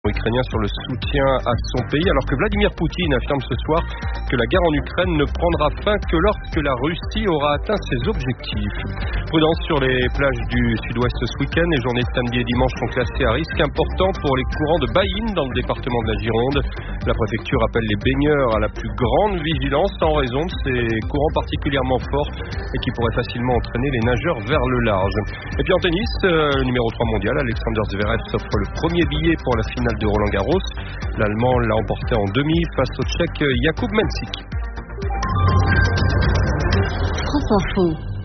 ukrainien sur le soutien à son pays, alors que Vladimir Poutine affirme ce soir que la guerre en Ukraine ne prendra fin que lorsque la Russie aura atteint ses objectifs. Prudence sur les plages du sud-ouest ce week-end. Les journées samedi et dimanche sont classées à risque important pour les courants de baïne dans le département de la Gironde. La préfecture appelle les baigneurs à la plus grande vigilance en raison de ces courants particulièrement forts et qui pourraient facilement entraîner les nageurs vers le large. Et puis en tennis, le numéro 3 mondial, Alexander Zverev s'offre le premier billet pour la finale de Roland-Garros. L'Allemand l'a emporté en demi face au Tchèque Jakub Mensik. France Info.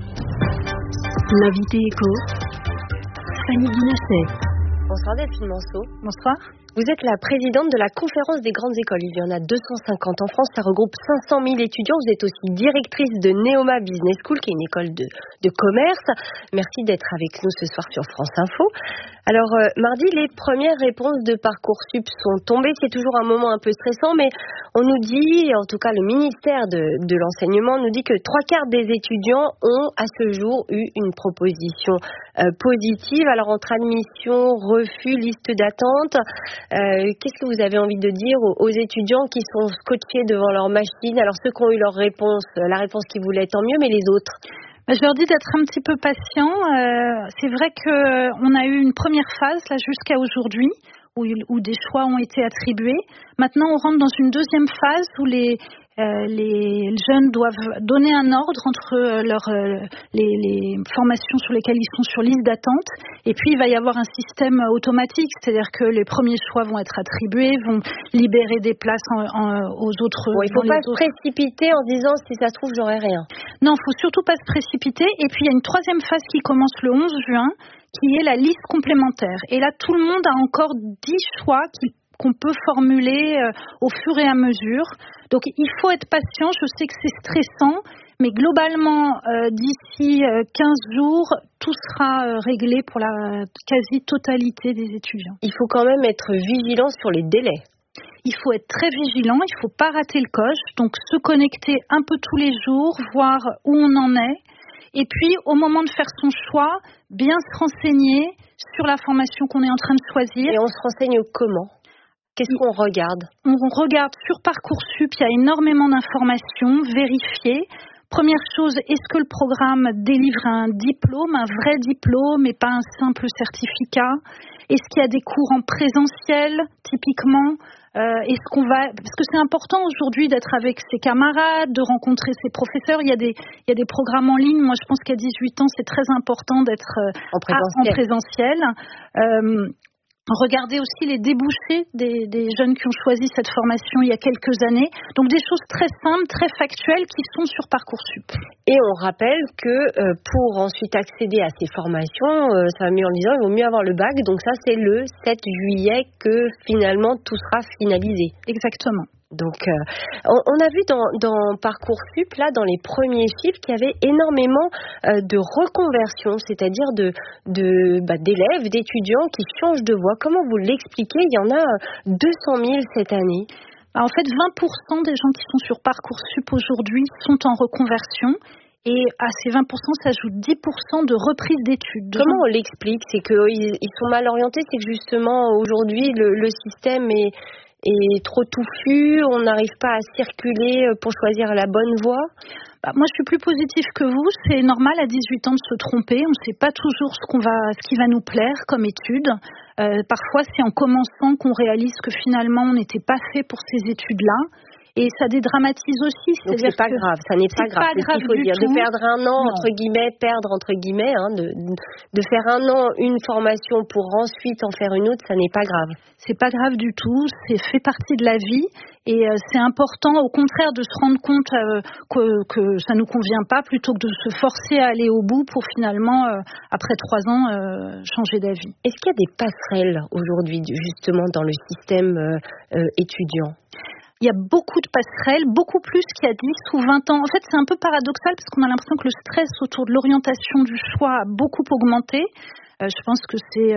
L'invité éco, Fanny Guinasset. Bonsoir Delphine Manceau. Bonsoir. Vous êtes la présidente de la conférence des grandes écoles. Il y en a 250 en France, ça regroupe 500 000 étudiants. Vous êtes aussi directrice de Neoma Business School, qui est une école de commerce. Merci d'être avec nous ce soir sur France Info. Alors, mardi, les premières réponses de Parcoursup sont tombées. C'est toujours un moment un peu stressant, mais on nous dit, en tout cas le ministère de l'enseignement nous dit que 3/4 des étudiants ont à ce jour eu une proposition positive. Alors, entre admission, refus, liste d'attente, qu'est-ce que vous avez envie de dire aux étudiants qui sont scotchés devant leur machine? Alors, ceux qui ont eu leur réponse, la réponse qu'ils voulaient, tant mieux, mais les autres? Je leur dis d'être un petit peu patients. C'est vrai qu'on a eu une première phase là jusqu'à aujourd'hui où des choix ont été attribués. Maintenant, on rentre dans une deuxième phase où les jeunes doivent donner un ordre entre les formations sur lesquelles ils sont sur liste d'attente, et puis il va y avoir un système automatique, c'est-à-dire que les premiers choix vont être attribués, vont libérer des places aux autres. Bon, il ne faut pas se précipiter en disant si ça se trouve j'aurai rien. Non, il ne faut surtout pas se précipiter. Et puis il y a une troisième phase qui commence le 11 juin, qui est la liste complémentaire. Et là, tout le monde a encore 10 choix qu'on peut formuler au fur et à mesure. Donc il faut être patient, je sais que c'est stressant, mais globalement, d'ici 15 jours, tout sera réglé pour la quasi-totalité des étudiants. Il faut quand même être vigilant sur les délais. Il faut être très vigilant, il ne faut pas rater le coche, donc se connecter un peu tous les jours, voir où on en est, et puis au moment de faire son choix, bien se renseigner sur la formation qu'on est en train de choisir. Et on se renseigne comment ? Qu'est-ce qu'on regarde ? On regarde sur Parcoursup, il y a énormément d'informations, vérifier. Première chose, est-ce que le programme délivre un diplôme, un vrai diplôme et pas un simple certificat ? Est-ce qu'il y a des cours en présentiel, typiquement ? Parce que c'est important aujourd'hui d'être avec ses camarades, de rencontrer ses professeurs. Il y a des programmes en ligne. Moi, je pense qu'à 18 ans, c'est très important d'être en présentiel. Regardez aussi les débouchés des jeunes qui ont choisi cette formation il y a quelques années. Donc des choses très simples, très factuelles qui sont sur Parcoursup. Et on rappelle que pour ensuite accéder à ces formations, ça va mieux en le disant, il vaut mieux avoir le bac. Donc ça, c'est le 7 juillet que finalement tout sera finalisé. Exactement. Donc, on a vu dans Parcoursup, là, dans les premiers chiffres, qu'il y avait énormément de reconversions, c'est-à-dire d'élèves, d'étudiants qui changent de voie. Comment vous l'expliquez ? Il y en a 200 000 cette année. En fait, 20% des gens qui sont sur Parcoursup aujourd'hui sont en reconversion. Et à ces 20%, s'ajoutent 10% de reprise d'études. Comment on l'explique ? C'est qu'ils sont mal orientés, c'est que justement, aujourd'hui, le système est trop touffu, on n'arrive pas à circuler pour choisir la bonne voie? Moi, je suis plus positive que vous. C'est normal à 18 ans de se tromper. On ne sait pas toujours ce qui va nous plaire comme étude. Parfois, c'est en commençant qu'on réalise que finalement, on n'était pas fait pour ces études-là. Et ça dédramatise aussi. Donc c'est pas grave, ça n'est pas grave. C'est pas grave il faut dire. tout. De perdre un an, perdre entre guillemets, de faire un an une formation pour ensuite en faire une autre, ça n'est pas grave. C'est pas grave du tout, c'est fait partie de la vie. Et c'est important, au contraire, de se rendre compte que ça nous convient pas, plutôt que de se forcer à aller au bout pour finalement, après 3 ans, changer d'avis. Est-ce qu'il y a des passerelles aujourd'hui, justement, dans le système étudiant ? Il y a beaucoup de passerelles, beaucoup plus qu'il y a 10 ou 20 ans. En fait, c'est un peu paradoxal parce qu'on a l'impression que le stress autour de l'orientation du choix a beaucoup augmenté. Je pense que c'est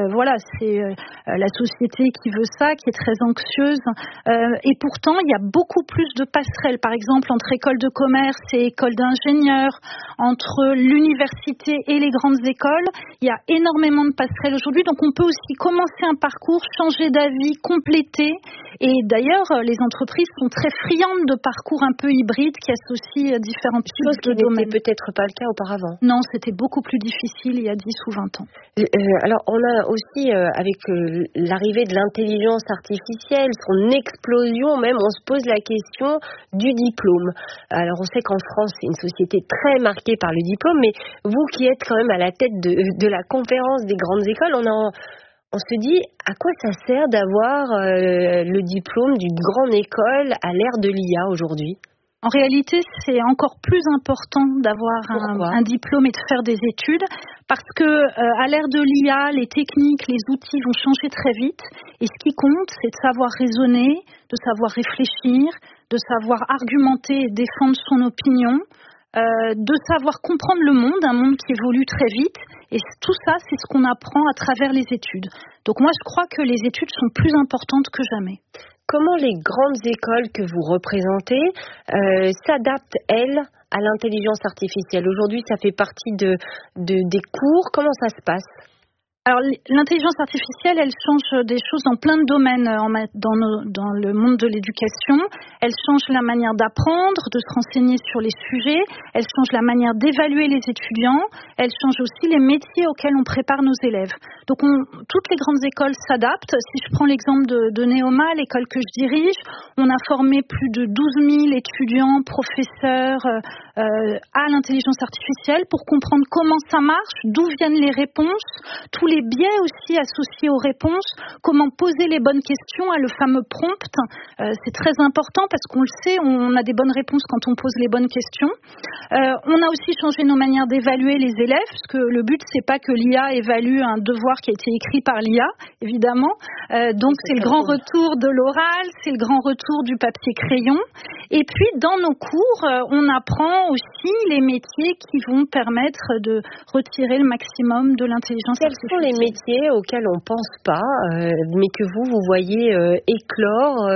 la société qui veut ça, qui est très anxieuse. Et pourtant, il y a beaucoup plus de passerelles. Par exemple, entre écoles de commerce et écoles d'ingénieurs, entre l'université et les grandes écoles, il y a énormément de passerelles aujourd'hui. Donc, on peut aussi commencer un parcours, changer d'avis, compléter. Et d'ailleurs, les entreprises sont très friandes de parcours un peu hybrides qui associent différents types de domaines. C'était peut-être pas le cas auparavant. Non, c'était beaucoup plus difficile il y a 10 ou 20 ans. Alors, on a aussi, avec l'arrivée de l'intelligence artificielle, son explosion même, on se pose la question du diplôme. Alors, on sait qu'en France, c'est une société très marquée par le diplôme, mais vous qui êtes quand même à la tête de la conférence des grandes écoles, on se dit à quoi ça sert d'avoir le diplôme d'une grande école à l'ère de l'IA aujourd'hui ? En réalité, c'est encore plus important d'avoir un diplôme et de faire des études parce que à l'ère de l'IA, les techniques, les outils vont changer très vite et ce qui compte, c'est de savoir raisonner, de savoir réfléchir, de savoir argumenter et défendre son opinion, de savoir comprendre le monde, un monde qui évolue très vite. Et tout ça, c'est ce qu'on apprend à travers les études. Donc moi, je crois que les études sont plus importantes que jamais. Comment les grandes écoles que vous représentez s'adaptent, elles, à l'intelligence artificielle ? Aujourd'hui, ça fait partie des cours. Comment ça se passe ? Alors, l'intelligence artificielle, elle change des choses dans plein de domaines dans le monde de l'éducation. Elle change la manière d'apprendre, de se renseigner sur les sujets. Elle change la manière d'évaluer les étudiants. Elle change aussi les métiers auxquels on prépare nos élèves. Donc, toutes les grandes écoles s'adaptent. Si je prends l'exemple de Neoma, l'école que je dirige, on a formé plus de 12 000 étudiants, professeurs à l'intelligence artificielle pour comprendre comment ça marche, d'où viennent les réponses, tous les biais aussi associés aux réponses, comment poser les bonnes questions, le fameux prompt. C'est très important parce qu'on le sait, on a des bonnes réponses quand on pose les bonnes questions. On a aussi changé nos manières d'évaluer les élèves, parce que le but, c'est pas que l'IA évalue un devoir qui a été écrit par l'IA, évidemment. Donc, c'est le grand retour de l'oral, c'est le grand retour du papier-crayon. Et puis, dans nos cours, on apprend aussi les métiers qui vont permettre de retirer le maximum de l'intelligence artificielle. Quels sont les métiers auxquels on ne pense pas, mais que vous voyez éclore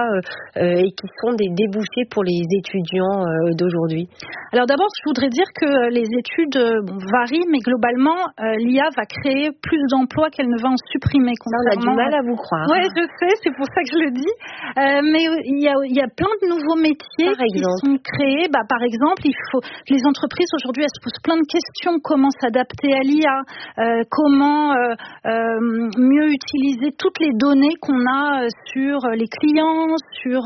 et qui sont des débouchés pour les étudiants d'aujourd'hui ? Alors d'abord, je voudrais dire que les études varient, mais globalement, l'IA va créer plus d'emplois qu'elle ne va en supprimer. On a du mal à vous croire. Oui, je sais, c'est pour ça que je le dis. Mais il y a plein de nouveaux métiers qui sont créés. Par exemple, les entreprises aujourd'hui, elles se posent plein de questions. Comment s'adapter à l'IA ? Comment mieux utiliser toutes les données qu'on a sur les clients, sur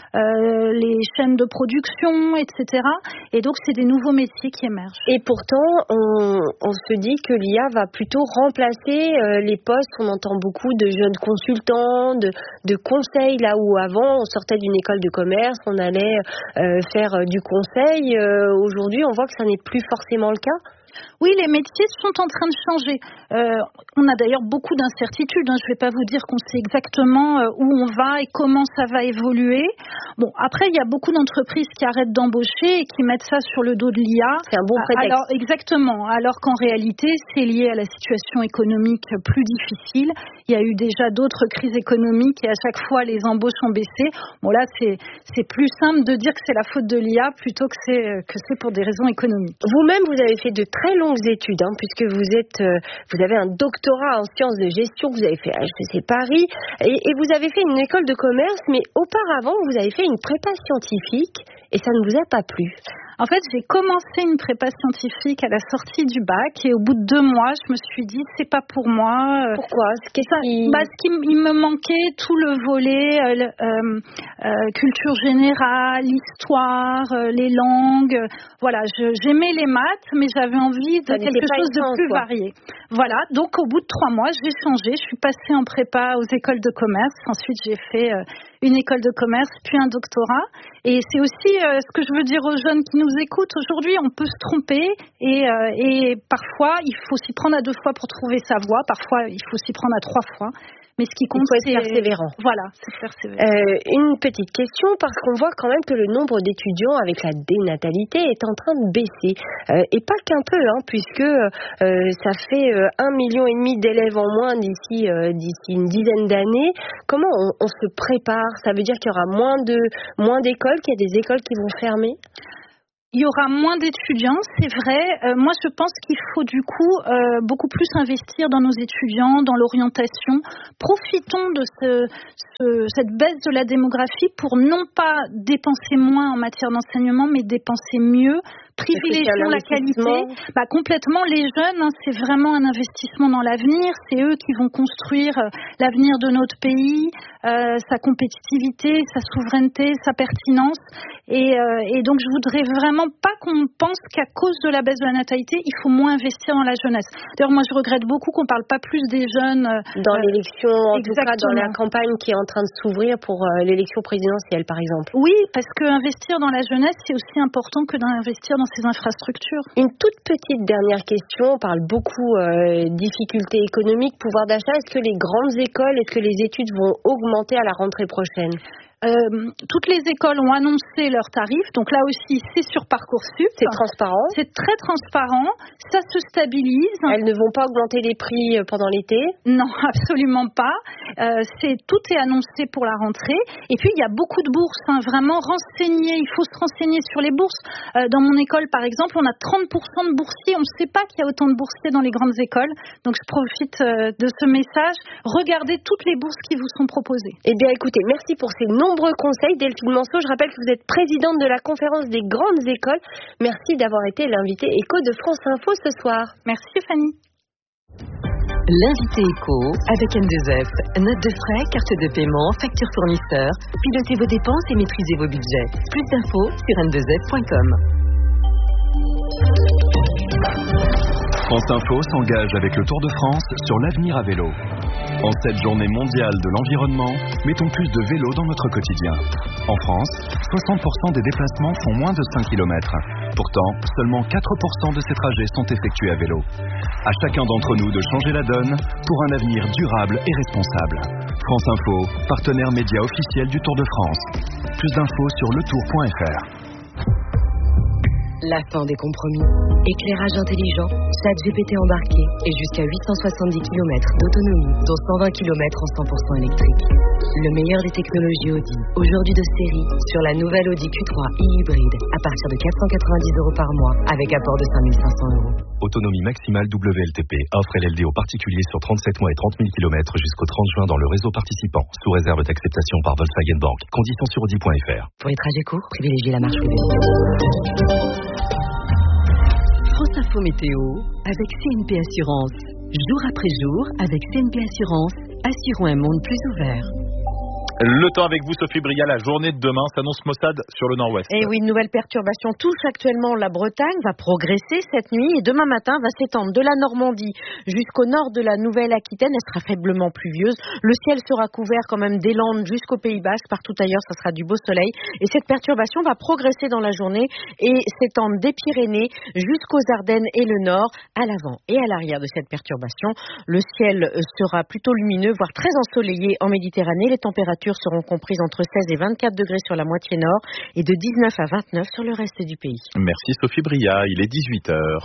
les chaînes de production, etc. Et donc, c'est des nouveaux métiers qui émergent. Et pourtant, on se dit que l'IA va plutôt remplacer les postes. On entend beaucoup de jeunes consultants, de conseils, là où avant, on sortait d'une école de commerce, on allait faire du conseil. Aujourd'hui, on voit que ça n'est plus forcément le cas. Oui, les métiers sont en train de changer. On a d'ailleurs beaucoup d'incertitudes. Je ne vais pas vous dire qu'on sait exactement où on va et comment ça va évoluer. Bon, après, il y a beaucoup d'entreprises qui arrêtent d'embaucher et qui mettent ça sur le dos de l'IA. C'est un bon prétexte. Alors, exactement. Alors qu'en réalité, c'est lié à la situation économique plus difficile. Il y a eu déjà d'autres crises économiques et à chaque fois, les embauches ont baissé. Bon, là, c'est plus simple de dire que c'est la faute de l'IA plutôt que c'est pour des raisons économiques. Vous-même, vous avez fait de très longues études, puisque vous avez un doctorat en sciences de gestion que vous avez fait à HEC Paris, et vous avez fait une école de commerce, mais auparavant, vous avez fait une prépa scientifique, et ça ne vous a pas plu. En fait, j'ai commencé une prépa scientifique à la sortie du bac et au bout de 2 mois, je me suis dit c'est pas pour moi. Pourquoi ? Il me manquait tout le volet culture générale, histoire, les langues. Voilà, j'aimais les maths, mais j'avais envie de quelque chose de plus varié. Voilà, donc au bout de 3 mois, j'ai changé. Je suis passée en prépa aux écoles de commerce. Ensuite, j'ai fait une école de commerce, puis un doctorat. Et c'est aussi ce que je veux dire aux jeunes qui nous écoutent. Aujourd'hui, on peut se tromper et parfois, il faut s'y prendre à 2 fois pour trouver sa voie. Parfois, il faut s'y prendre à 3 fois. Mais ce qui compte, c'est persévérant. Voilà, c'est persévérant. Une petite question, parce qu'on voit quand même que le nombre d'étudiants avec la dénatalité est en train de baisser. Et pas qu'un peu, puisque ça fait 1,5 million d'élèves en moins d'ici une dizaine d'années. Comment on se prépare? Ça veut dire qu'il y aura moins d'écoles, qu'il y a des écoles qui vont fermer? Il y aura moins d'étudiants, c'est vrai. Moi, je pense qu'il faut du coup beaucoup plus investir dans nos étudiants, dans l'orientation. Profitons de cette baisse de la démographie pour non pas dépenser moins en matière d'enseignement, mais dépenser mieux. Privilégions la qualité. Complètement, les jeunes, c'est vraiment un investissement dans l'avenir. C'est eux qui vont construire l'avenir de notre pays, sa compétitivité, sa souveraineté, sa pertinence. Et donc, je voudrais vraiment pas qu'on pense qu'à cause de la baisse de la natalité, il faut moins investir dans la jeunesse. D'ailleurs, moi, je regrette beaucoup qu'on parle pas plus des jeunes. Dans l'élection, en tout cas dans la campagne qui est en train de s'ouvrir pour l'élection présidentielle, par exemple. Oui, parce que investir dans la jeunesse, c'est aussi important que d'investir dans ces infrastructures. Une toute petite dernière question. On parle beaucoup difficultés économiques, pouvoir d'achat. Est-ce que les grandes écoles, est-ce que les études vont augmenter à la rentrée prochaine? Toutes les écoles ont annoncé leurs tarifs, donc là aussi c'est sur Parcoursup. C'est transparent. C'est très transparent, ça se stabilise. Elles ne vont pas augmenter les prix pendant l'été? Non, absolument pas. Tout est annoncé pour la rentrée. Et puis il y a beaucoup de bourses, vraiment renseigner, il faut se renseigner sur les bourses. Dans mon école par exemple, on a 30% de boursiers, on ne sait pas qu'il y a autant de boursiers dans les grandes écoles. Donc je profite de ce message, regardez toutes les bourses qui vous sont proposées. Eh bien écoutez, merci pour ces nombreux conseils, Delphine Manceau. Je rappelle que vous êtes présidente de la conférence des grandes écoles. Merci d'avoir été l'invitée éco de France Info ce soir. Merci Fanny. L'invité éco avec N2F. Note de frais, carte de paiement, facture fournisseur. Pilotez vos dépenses et maîtrisez vos budgets. Plus d'infos sur n2f.com. France Info s'engage avec le Tour de France sur l'avenir à vélo. En cette journée mondiale de l'environnement, mettons plus de vélo dans notre quotidien. En France, 60% des déplacements font moins de 5 km. Pourtant, seulement 4% de ces trajets sont effectués à vélo. À chacun d'entre nous de changer la donne pour un avenir durable et responsable. France Info, partenaire média officiel du Tour de France. Plus d'infos sur letour.fr. La fin des compromis. Éclairage intelligent, ChatGPT embarqué et jusqu'à 870 km d'autonomie, dont 120 km en 100% électrique. Le meilleur des technologies Audi, aujourd'hui de série, sur la nouvelle Audi Q3 e-hybride, à partir de 490 € par mois, avec apport de 5 500 €. Autonomie maximale WLTP. Offre LLD aux particuliers sur 37 mois et 30 000 km jusqu'au 30 juin dans le réseau participant, sous réserve d'acceptation par Volkswagen Bank. Conditions sur Audi.fr. Pour les trajets courts, privilégiez la marche privée. France Info Météo avec CNP Assurance. Jour après jour, avec CNP Assurance, assurons un monde plus ouvert. Le temps avec vous, Sophie Bria. La journée de demain s'annonce maussade sur le nord-ouest. Et oui, une nouvelle perturbation touche actuellement la Bretagne, va progresser cette nuit et demain matin va s'étendre de la Normandie jusqu'au nord de la Nouvelle-Aquitaine. Elle sera faiblement pluvieuse. Le ciel sera couvert quand même des Landes jusqu'au Pays Basque. Partout ailleurs, ça sera du beau soleil. Et cette perturbation va progresser dans la journée et s'étendre des Pyrénées jusqu'aux Ardennes et le nord. À l'avant et à l'arrière de cette perturbation, le ciel sera plutôt lumineux, voire très ensoleillé en Méditerranée. Les températures seront comprises entre 16 et 24 degrés sur la moitié nord et de 19 à 29 sur le reste du pays. Merci Sophie Bria, il est 18h.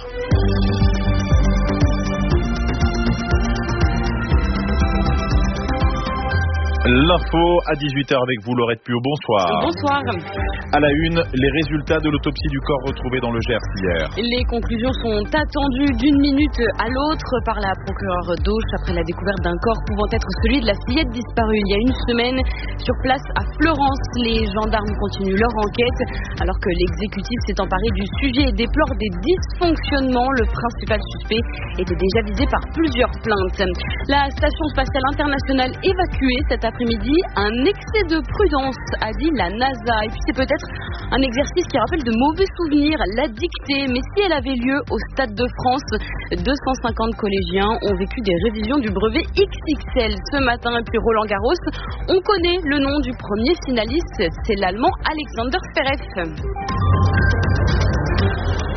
L'info à 18h avec vous, Laurette Pio. Bonsoir. Bonsoir. À la une, les résultats de l'autopsie du corps retrouvé dans le Gers hier. Les conclusions sont attendues d'une minute à l'autre par la procureure d'Auch après la découverte d'un corps pouvant être celui de la fillette disparue il y a une semaine. Sur place à Fleurance, les gendarmes continuent leur enquête alors que l'exécutif s'est emparé du sujet et déplore des dysfonctionnements. Le principal suspect était déjà visé par plusieurs plaintes. La station spatiale internationale évacuée cet après-midi, un excès de prudence, a dit la NASA. Et puis c'est peut-être un exercice qui rappelle de mauvais souvenirs, la dictée. Mais si elle avait lieu au Stade de France, 250 collégiens ont vécu des révisions du brevet XXL ce matin. Et puis Roland Garros, on connaît le nom du premier finaliste, c'est l'Allemand Alexander Zverev.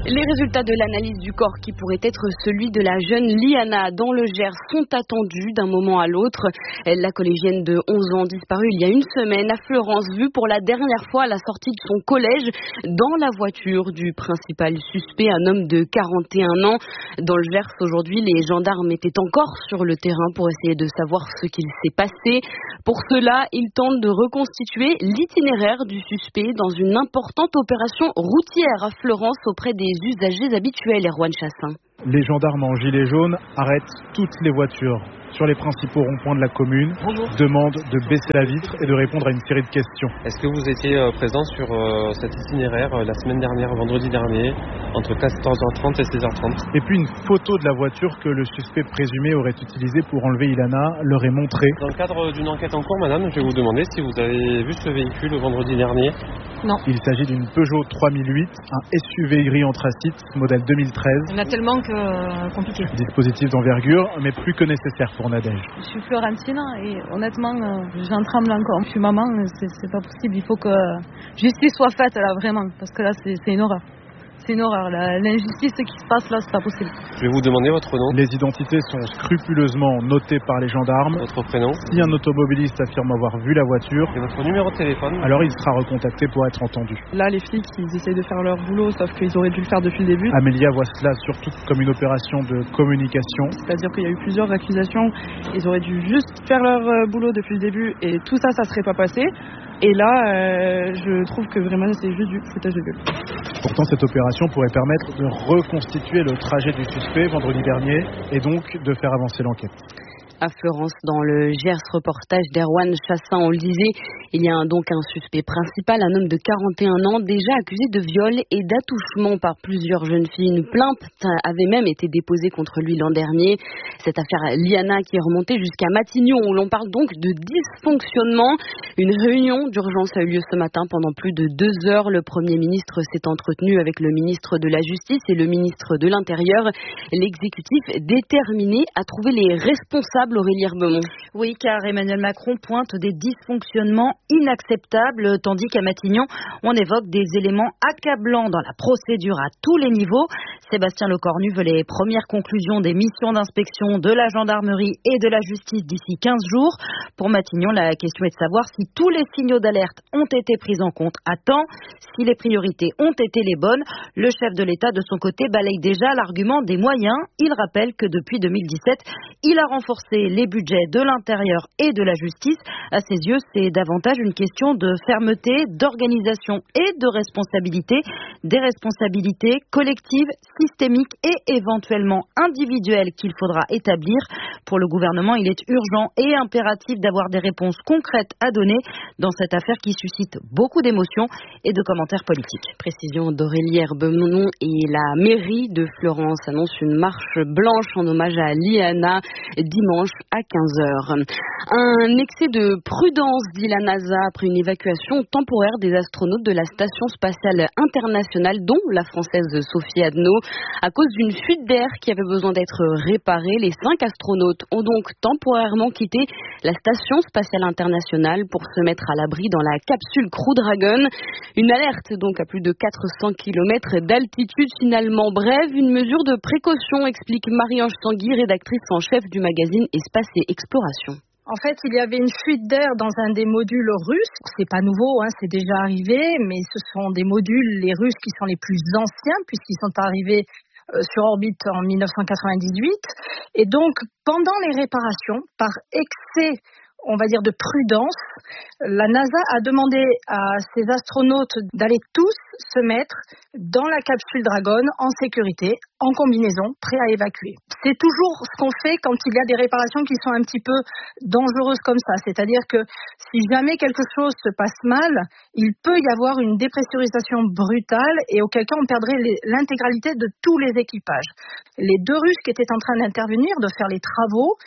Les résultats de l'analyse du corps qui pourrait être celui de la jeune Liana dans le Gers sont attendus d'un moment à l'autre. La collégienne de 11 ans disparue il y a une semaine à Fleurance, vue pour la dernière fois à la sortie de son collège dans la voiture du principal suspect, un homme de 41 ans. Dans le Gers aujourd'hui, les gendarmes étaient encore sur le terrain pour essayer de savoir ce qu'il s'est passé. Pour cela, ils tentent de reconstituer l'itinéraire du suspect dans une importante opération routière à Fleurance auprès des usagers habituels. Erwan Chassin. Les gendarmes en gilet jaune arrêtent toutes les voitures sur les principaux ronds-points de la commune, demandent de baisser la vitre et de répondre à une série de questions. Est-ce que vous étiez présent sur cet itinéraire la semaine dernière, vendredi dernier, entre 14h30 et 16h30 ? Et puis une photo de la voiture que le suspect présumé aurait utilisée pour enlever Ilana leur est montrée. Dans le cadre d'une enquête en cours, madame, je vais vous demander si vous avez vu ce véhicule le vendredi dernier. Non. Il s'agit d'une Peugeot 3008, un SUV gris anthracite, modèle 2013. Il y en a tellement que compliqué. Dispositif d'envergure, mais plus que nécessaire pour Nadège. Je suis Florentine et honnêtement, j'en tremble encore. Je suis maman, c'est pas possible. Il faut que justice soit faite là, vraiment, parce que là, c'est une horreur. C'est une horreur. L'injustice qui se passe là, c'est pas possible. Je vais vous demander votre nom. Les identités sont scrupuleusement notées par les gendarmes. Votre prénom. Si un automobiliste affirme avoir vu la voiture, et votre numéro de téléphone, alors il sera recontacté pour être entendu. Là, les flics, ils essayent de faire leur boulot, sauf qu'ils auraient dû le faire depuis le début. Amélia voit cela surtout comme une opération de communication. C'est-à-dire qu'il y a eu plusieurs accusations. Ils auraient dû juste faire leur boulot depuis le début et tout ça, ça serait pas passé. Et là, je trouve que vraiment, c'est juste du foutage de gueule. Pourtant, cette opération pourrait permettre de reconstituer le trajet du suspect vendredi dernier et donc de faire avancer l'enquête. À Fleurance, dans le Gers, reportage d'Erwan Chassin, on le disait, il y a donc un suspect principal, un homme de 41 ans, déjà accusé de viol et d'attouchement par plusieurs jeunes filles. Une plainte avait même été déposée contre lui l'an dernier. Cette affaire Liana qui est remontée jusqu'à Matignon, où l'on parle donc de dysfonctionnement. Une réunion d'urgence a eu lieu ce matin pendant plus de 2 heures. Le Premier ministre s'est entretenu avec le ministre de la Justice et le ministre de l'Intérieur. L'exécutif déterminé à trouver les responsables. Aurélie Herbemont. Oui, car Emmanuel Macron pointe des dysfonctionnements inacceptables, tandis qu'à Matignon, on évoque des éléments accablants dans la procédure à tous les niveaux. Sébastien Lecornu veut les premières conclusions des missions d'inspection de la gendarmerie et de la justice d'ici 15 jours. Pour Matignon, la question est de savoir si tous les signaux d'alerte ont été pris en compte à temps, si les priorités ont été les bonnes. Le chef de l'État, de son côté, balaye déjà l'argument des moyens. Il rappelle que depuis 2017, il a renforcé les budgets de l'intérieur et de la justice. À ses yeux, c'est davantage une question de fermeté, d'organisation et de responsabilité. Des responsabilités collectives, systémiques et éventuellement individuelles qu'il faudra établir. Pour le gouvernement, il est urgent et impératif d'avoir des réponses concrètes à donner dans cette affaire qui suscite beaucoup d'émotions et de commentaires politiques. Précision d'Aurélie Herbemont et la mairie de Fleurance annonce une marche blanche en hommage à Liana dimanche à 15h. Un excès de prudence, dit la NASA, après une évacuation temporaire des astronautes de la Station spatiale internationale, dont la française Sophie Adno, à cause d'une fuite d'air qui avait besoin d'être réparée. Les 5 astronautes ont donc temporairement quitté la Station spatiale internationale pour se mettre à l'abri dans la capsule Crew Dragon. Une alerte donc à plus de 400 km d'altitude finalement brève, une mesure de précaution, explique Marie-Ange Tanguy, rédactrice en chef du magazine Espace et Exploration. En fait, il y avait une fuite d'air dans un des modules russes. C'est pas nouveau, c'est déjà arrivé, mais ce sont des modules, les Russes, qui sont les plus anciens, puisqu'ils sont arrivés sur orbite en 1998. Et donc, pendant les réparations, par excès, on va dire, de prudence, la NASA a demandé à ses astronautes d'aller tous se mettre dans la capsule Dragon en sécurité, en combinaison, prêts à évacuer. C'est toujours ce qu'on fait quand il y a des réparations qui sont un petit peu dangereuses comme ça. C'est-à-dire que si jamais quelque chose se passe mal, il peut y avoir une dépressurisation brutale et auquel cas on perdrait l'intégralité de tous les équipages. Les 2 Russes qui étaient en train d'intervenir, de faire les travaux,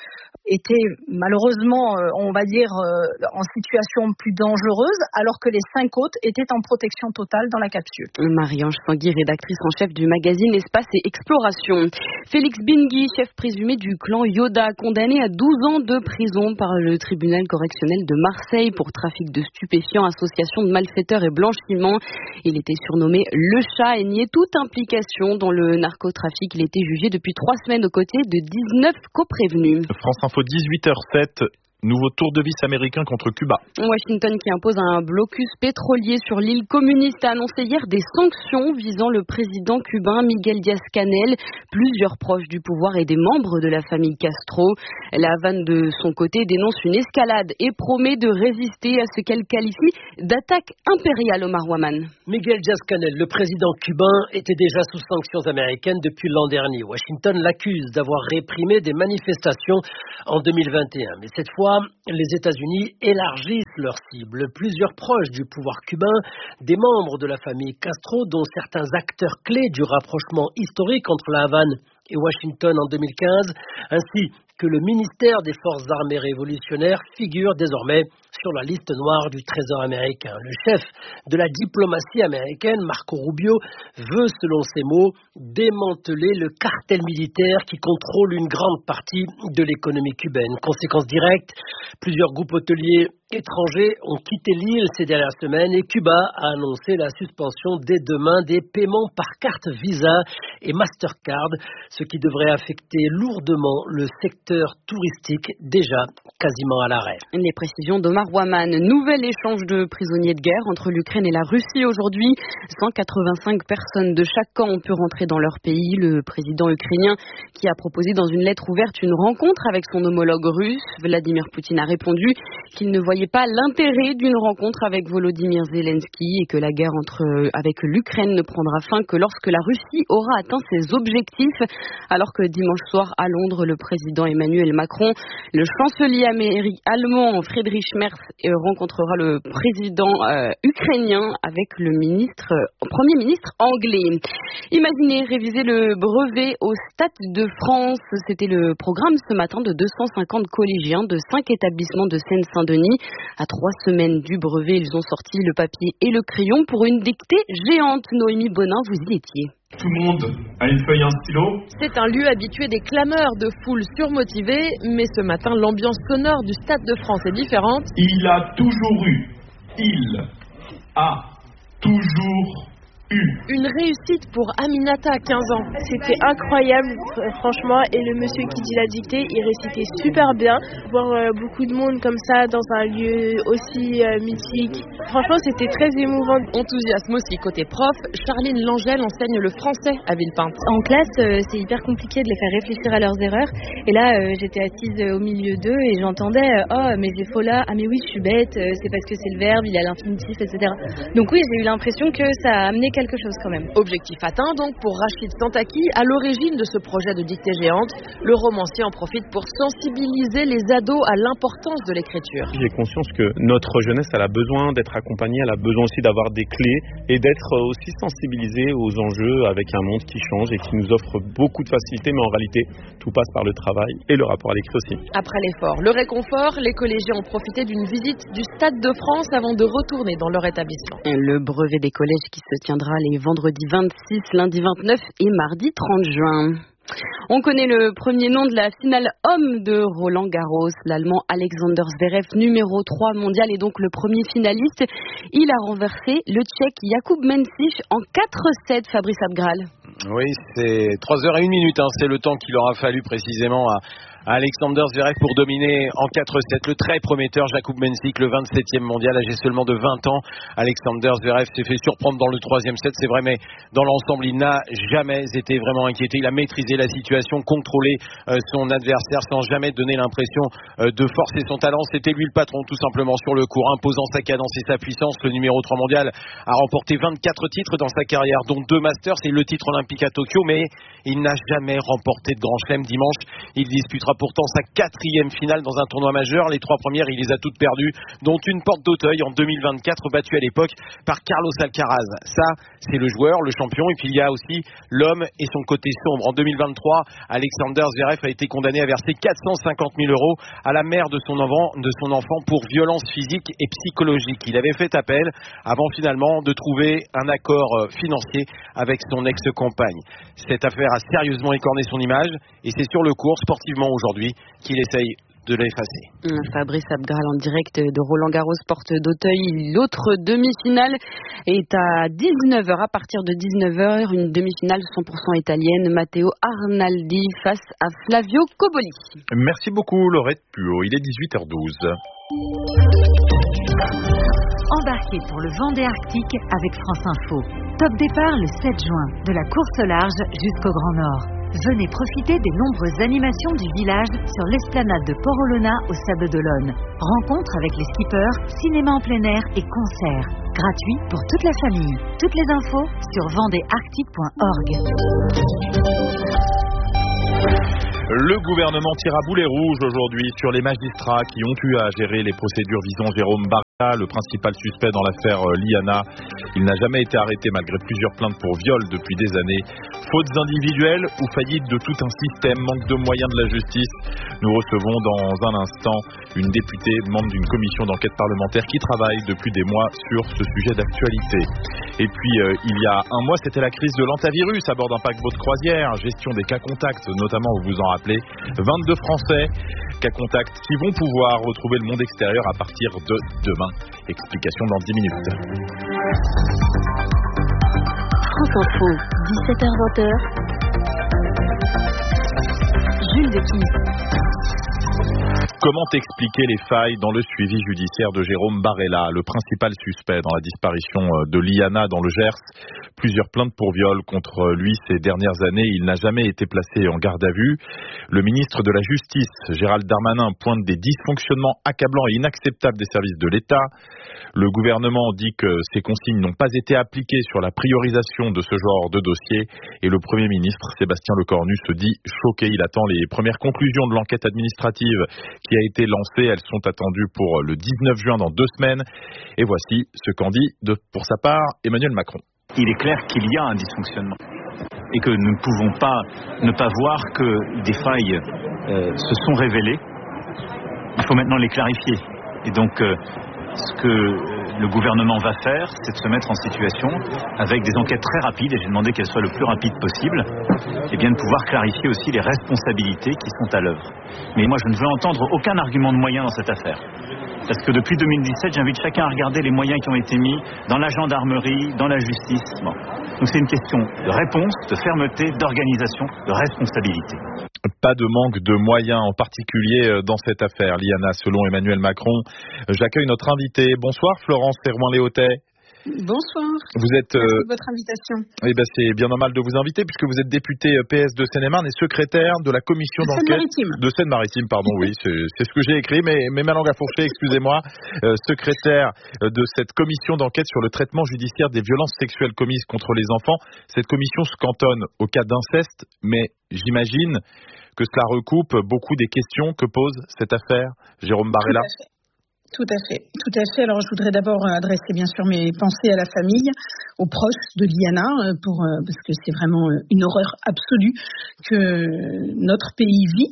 étaient malheureusement, on va dire, en situation plus dangereuse, alors que les 5 autres étaient en protection totale dans la capsule. Marie-Ange Tanguy, rédactrice en chef du magazine Espace et Exploration. Félix Bingui, chef présumé du clan Yoda, condamné à 12 ans de prison par le tribunal correctionnel de Marseille pour trafic de stupéfiants, association de malfaiteurs et blanchiment. Il était surnommé Le Chat et niait toute implication dans le narcotrafic. Il était jugé depuis 3 semaines aux côtés de 19 coprévenus. France Info 18h07. Nouveau tour de vis américain contre Cuba. Washington qui impose un blocus pétrolier sur l'île communiste a annoncé hier des sanctions visant le président cubain Miguel Díaz-Canel, plusieurs proches du pouvoir et des membres de la famille Castro. La Havane de son côté dénonce une escalade et promet de résister à ce qu'elle qualifie d'attaque impériale. Omar Waman. Miguel Díaz-Canel, le président cubain, était déjà sous sanctions américaines depuis l'an dernier. Washington l'accuse d'avoir réprimé des manifestations en 2021. Mais cette fois, les États-Unis élargissent leur cible. Plusieurs proches du pouvoir cubain, des membres de la famille Castro, dont certains acteurs clés du rapprochement historique entre la Havane et Washington en 2015, ainsi que le ministère des Forces armées révolutionnaires figure désormais sur la liste noire du Trésor américain. Le chef de la diplomatie américaine, Marco Rubio, veut, selon ses mots, démanteler le cartel militaire qui contrôle une grande partie de l'économie cubaine. Conséquence directe, plusieurs groupes hôteliers étrangers ont quitté l'île ces dernières semaines et Cuba a annoncé la suspension dès demain des paiements par carte Visa et Mastercard, ce qui devrait affecter lourdement le secteur touristique déjà quasiment à l'arrêt. Les précisions d'Omar Waman. Nouvel échange de prisonniers de guerre entre l'Ukraine et la Russie aujourd'hui. 185 personnes de chaque camp ont pu rentrer dans leur pays. Le président ukrainien qui a proposé dans une lettre ouverte une rencontre avec son homologue russe, Vladimir Poutine, a répondu qu'il ne voyait pas l'intérêt d'une rencontre avec Volodymyr Zelensky et que la guerre avec l'Ukraine ne prendra fin que lorsque la Russie aura atteint ses objectifs. Alors que dimanche soir à Londres, le président Emmanuel Macron, le chancelier allemand Friedrich Merz rencontrera le président ukrainien avec le premier ministre anglais. Imaginez réviser le brevet au Stade de France. C'était le programme ce matin de 250 collégiens de 5 établissements de Seine-Saint-Denis. À 3 semaines du brevet, ils ont sorti le papier et le crayon pour une dictée géante. Noémie Bonin, vous y étiez. Tout le monde a une feuille et un stylo. C'est un lieu habitué des clameurs de foules surmotivées, mais ce matin, l'ambiance sonore du Stade de France est différente. Il a toujours eu une réussite pour Aminata à 15 ans. C'était incroyable, franchement, et le monsieur qui dit la dictée, il récitait super bien. Voir beaucoup de monde comme ça dans un lieu aussi mythique, franchement, c'était très émouvant. Enthousiasme aussi côté prof, Charline Langel enseigne le français à Villepinte. En classe, c'est hyper compliqué de les faire réfléchir à leurs erreurs. Et là, j'étais assise au milieu d'eux et j'entendais « Oh, mais j'ai faux là, ah mais oui, je suis bête, c'est parce que c'est le verbe, il a l'infinitif, etc. » Donc oui, j'ai eu l'impression que ça a amené quelque chose quand même. Objectif atteint donc pour Rachid Santaki, à l'origine de ce projet de dictée géante. Le romancier en profite pour sensibiliser les ados à l'importance de l'écriture. J'ai conscience que notre jeunesse, elle a besoin d'être accompagnée, elle a besoin aussi d'avoir des clés et d'être aussi sensibilisée aux enjeux avec un monde qui change et qui nous offre beaucoup de facilités, mais en réalité, tout passe par le travail et le rapport à l'écrit aussi. Après l'effort, le réconfort, les collégiens ont profité d'une visite du Stade de France avant de retourner dans leur établissement. Le brevet des collèges qui se tiendra les vendredis 26, lundi 29 et mardi 30 juin. On connaît le premier nom de la finale homme de Roland Garros. L'Allemand Alexander Zverev, numéro 3 mondial, est donc le premier finaliste. Il a renversé le Tchèque Jakub Mensich en 4-7, Fabrice Abgral. Oui, c'est 3h01, c'est le temps qu'il aura fallu précisément à Alexander Zverev pour dominer en 4-7 le très prometteur Jakub Mensich, le 27e mondial, âgé seulement de 20 ans. Alexander Zverev s'est fait surprendre dans le 3e set, c'est vrai, mais dans l'ensemble, il n'a jamais été vraiment inquiété. Il a maîtrisé la situation, contrôlé son adversaire sans jamais donner l'impression de forcer son talent. C'était lui le patron, tout simplement, sur le court, imposant sa cadence et sa puissance. Le numéro 3 mondial a remporté 24 titres dans sa carrière, dont 2 Masters et le titre olympique à Tokyo, mais il n'a jamais remporté de grand chelem. Dimanche, il disputera pourtant sa 4e finale dans un tournoi majeur. Les 3 premières, il les a toutes perdues, dont une porte d'Auteuil en 2024, battue à l'époque par Carlos Alcaraz. Ça, c'est le joueur, le champion. Et puis il y a aussi l'homme et son côté sombre. En 2023, Alexander Zverev a été condamné à verser 450 000 € à la mère de son enfant pour violence physique et psychologique. Il avait fait appel avant finalement de trouver un accord financier avec son ex-compagne. Cette affaire a sérieusement écorné son image et c'est sur le court, sportivement aujourd'hui, qu'il essaye de l'effacer. Fabrice Abgral en direct de Roland-Garros, porte d'Auteuil. L'autre demi-finale est à 19h. À partir de 19h, une demi-finale 100% italienne. Matteo Arnaldi face à Flavio Cobolli. Merci beaucoup Laurette Puot. Il est 18h12. Embarquez pour le Vendée Arctique avec France Info. Top départ le 7 juin, de la course au large jusqu'au Grand Nord. Venez profiter des nombreuses animations du village sur l'esplanade de Port-Olona au Sable d'Olonne. Rencontres avec les skippers, cinéma en plein air et concerts. Gratuits pour toute la famille. Toutes les infos sur vendéarctique.org. Le gouvernement tire à boulet rouge aujourd'hui sur les magistrats qui ont eu à gérer les procédures visant Jérôme Barrela, le principal suspect dans l'affaire Liana. Il n'a jamais été arrêté malgré plusieurs plaintes pour viol depuis des années. Fautes individuelles ou faillite de tout un système, manque de moyens de la justice. Nous recevons dans un instant une députée, membre d'une commission d'enquête parlementaire qui travaille depuis des mois sur ce sujet d'actualité. Et puis il y a un mois, c'était la crise de l'antavirus à bord d'un paquebot de croisière, gestion des cas contacts, notamment, vous vous en rappelez, 22 Français cas contacts qui vont pouvoir retrouver le monde extérieur à partir de demain. Explication dans 10 minutes. France Info, 17h-20h. Jules Dequis. Comment expliquer les failles dans le suivi judiciaire de Jérôme Barrela, le principal suspect dans la disparition de Liana dans le Gers? Plusieurs plaintes pour viol contre lui ces dernières années. Il n'a jamais été placé en garde à vue. Le ministre de la Justice, Gérald Darmanin, pointe des dysfonctionnements accablants et inacceptables des services de l'État. Le gouvernement dit que ces consignes n'ont pas été appliquées sur la priorisation de ce genre de dossier. Et le Premier ministre, Sébastien Lecornu, se dit choqué. Il attend les premières conclusions de l'enquête administrative qui a été lancée. Elles sont attendues pour le 19 juin dans 2 semaines. Et voici ce qu'en dit pour sa part Emmanuel Macron. Il est clair qu'il y a un dysfonctionnement et que nous ne pouvons pas ne pas voir que des failles se sont révélées. Il faut maintenant les clarifier. Et donc, ce que le gouvernement va faire, c'est de se mettre en situation, avec des enquêtes très rapides, et j'ai demandé qu'elles soient le plus rapides possible, et bien de pouvoir clarifier aussi les responsabilités qui sont à l'œuvre. Mais moi, je ne veux entendre aucun argument de moyens dans cette affaire. Parce que depuis 2017, j'invite chacun à regarder les moyens qui ont été mis dans la gendarmerie, dans la justice. Bon. Donc c'est une question de réponse, de fermeté, d'organisation, de responsabilité. Pas de manque de moyens, en particulier dans cette affaire, Liana, selon Emmanuel Macron. J'accueille notre invitée. Bonsoir Florence Thérouin-Léautey. Bonsoir. Vous êtes merci de votre invitation. Eh ben c'est bien normal de vous inviter puisque vous êtes député PS de Seine-et-Marne et secrétaire de la commission d'enquête de Seine-Maritime. Pardon, oui, c'est ce que j'ai écrit, mais ma langue a fourché, excusez-moi. Secrétaire de cette commission d'enquête sur le traitement judiciaire des violences sexuelles commises contre les enfants. Cette commission se cantonne au cas d'inceste, mais j'imagine que cela recoupe beaucoup des questions que pose cette affaire, Jérôme Barrela. Tout à fait. Alors, je voudrais d'abord adresser bien sûr mes pensées à la famille, aux proches de Liana, parce que c'est vraiment une horreur absolue que notre pays vit.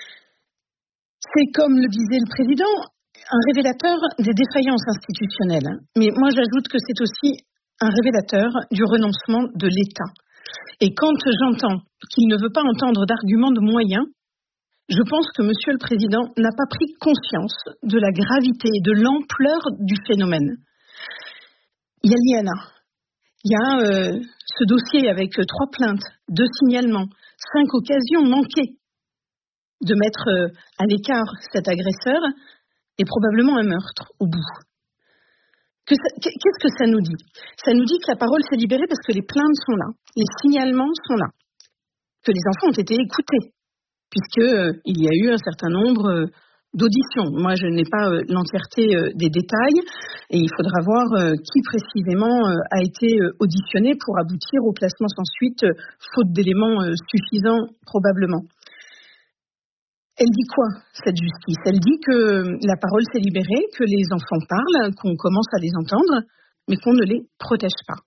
C'est comme le disait le président, un révélateur des défaillances institutionnelles. Mais moi, j'ajoute que c'est aussi un révélateur du renoncement de l'État. Et quand j'entends qu'il ne veut pas entendre d'arguments de moyens, je pense que Monsieur le Président n'a pas pris conscience de la gravité et de l'ampleur du phénomène. Il y a Liana, il y a ce dossier avec 3 plaintes, 2 signalements, 5 occasions manquées de mettre à l'écart cet agresseur et probablement un meurtre au bout. Qu'est-ce que ça nous dit? Ça nous dit que la parole s'est libérée parce que les plaintes sont là, les signalements sont là, que les enfants ont été écoutés, puisqu'il y a eu un certain nombre d'auditions. Moi, je n'ai pas l'entièreté des détails et il faudra voir qui précisément a été auditionné pour aboutir au placement sans suite, faute d'éléments suffisants probablement. Elle dit quoi, cette justice? Elle dit que la parole s'est libérée, que les enfants parlent, qu'on commence à les entendre, mais qu'on ne les protège pas.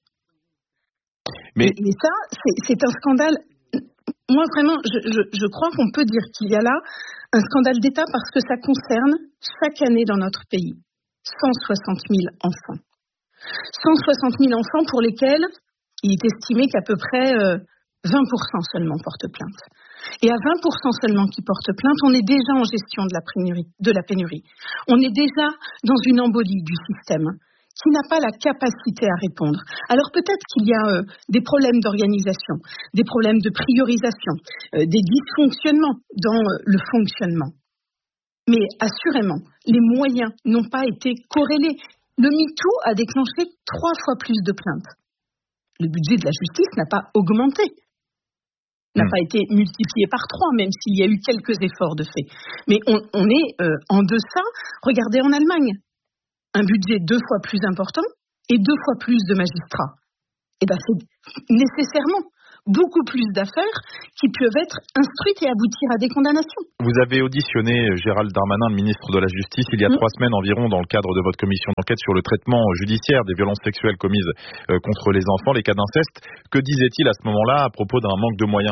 Et ça, c'est un scandale. Moi, vraiment, je crois qu'on peut dire qu'il y a là un scandale d'État parce que ça concerne chaque année dans notre pays 160 000 enfants. 160 000 enfants pour lesquels il est estimé qu'à peu près 20% seulement portent plainte. Et à 20% seulement qui portent plainte, on est déjà en gestion de la pénurie. On est déjà dans une embolie du système qui n'a pas la capacité à répondre. Alors peut-être qu'il y a des problèmes d'organisation, des problèmes de priorisation, des dysfonctionnements dans le fonctionnement. Mais assurément, les moyens n'ont pas été corrélés. Le MeToo a déclenché 3 fois plus de plaintes. Le budget de la justice n'a pas augmenté. N'a pas été multiplié par 3, même s'il y a eu quelques efforts de fait. Mais on est en deçà. Regardez en Allemagne, un budget 2 fois plus important et 2 fois plus de magistrats. Et ben c'est nécessairement beaucoup plus d'affaires qui peuvent être instruites et aboutir à des condamnations. Vous avez auditionné Gérald Darmanin, le ministre de la Justice, il y a 3 semaines environ dans le cadre de votre commission d'enquête sur le traitement judiciaire des violences sexuelles commises contre les enfants, les cas d'inceste. Que disait-il à ce moment-là à propos d'un manque de moyens ?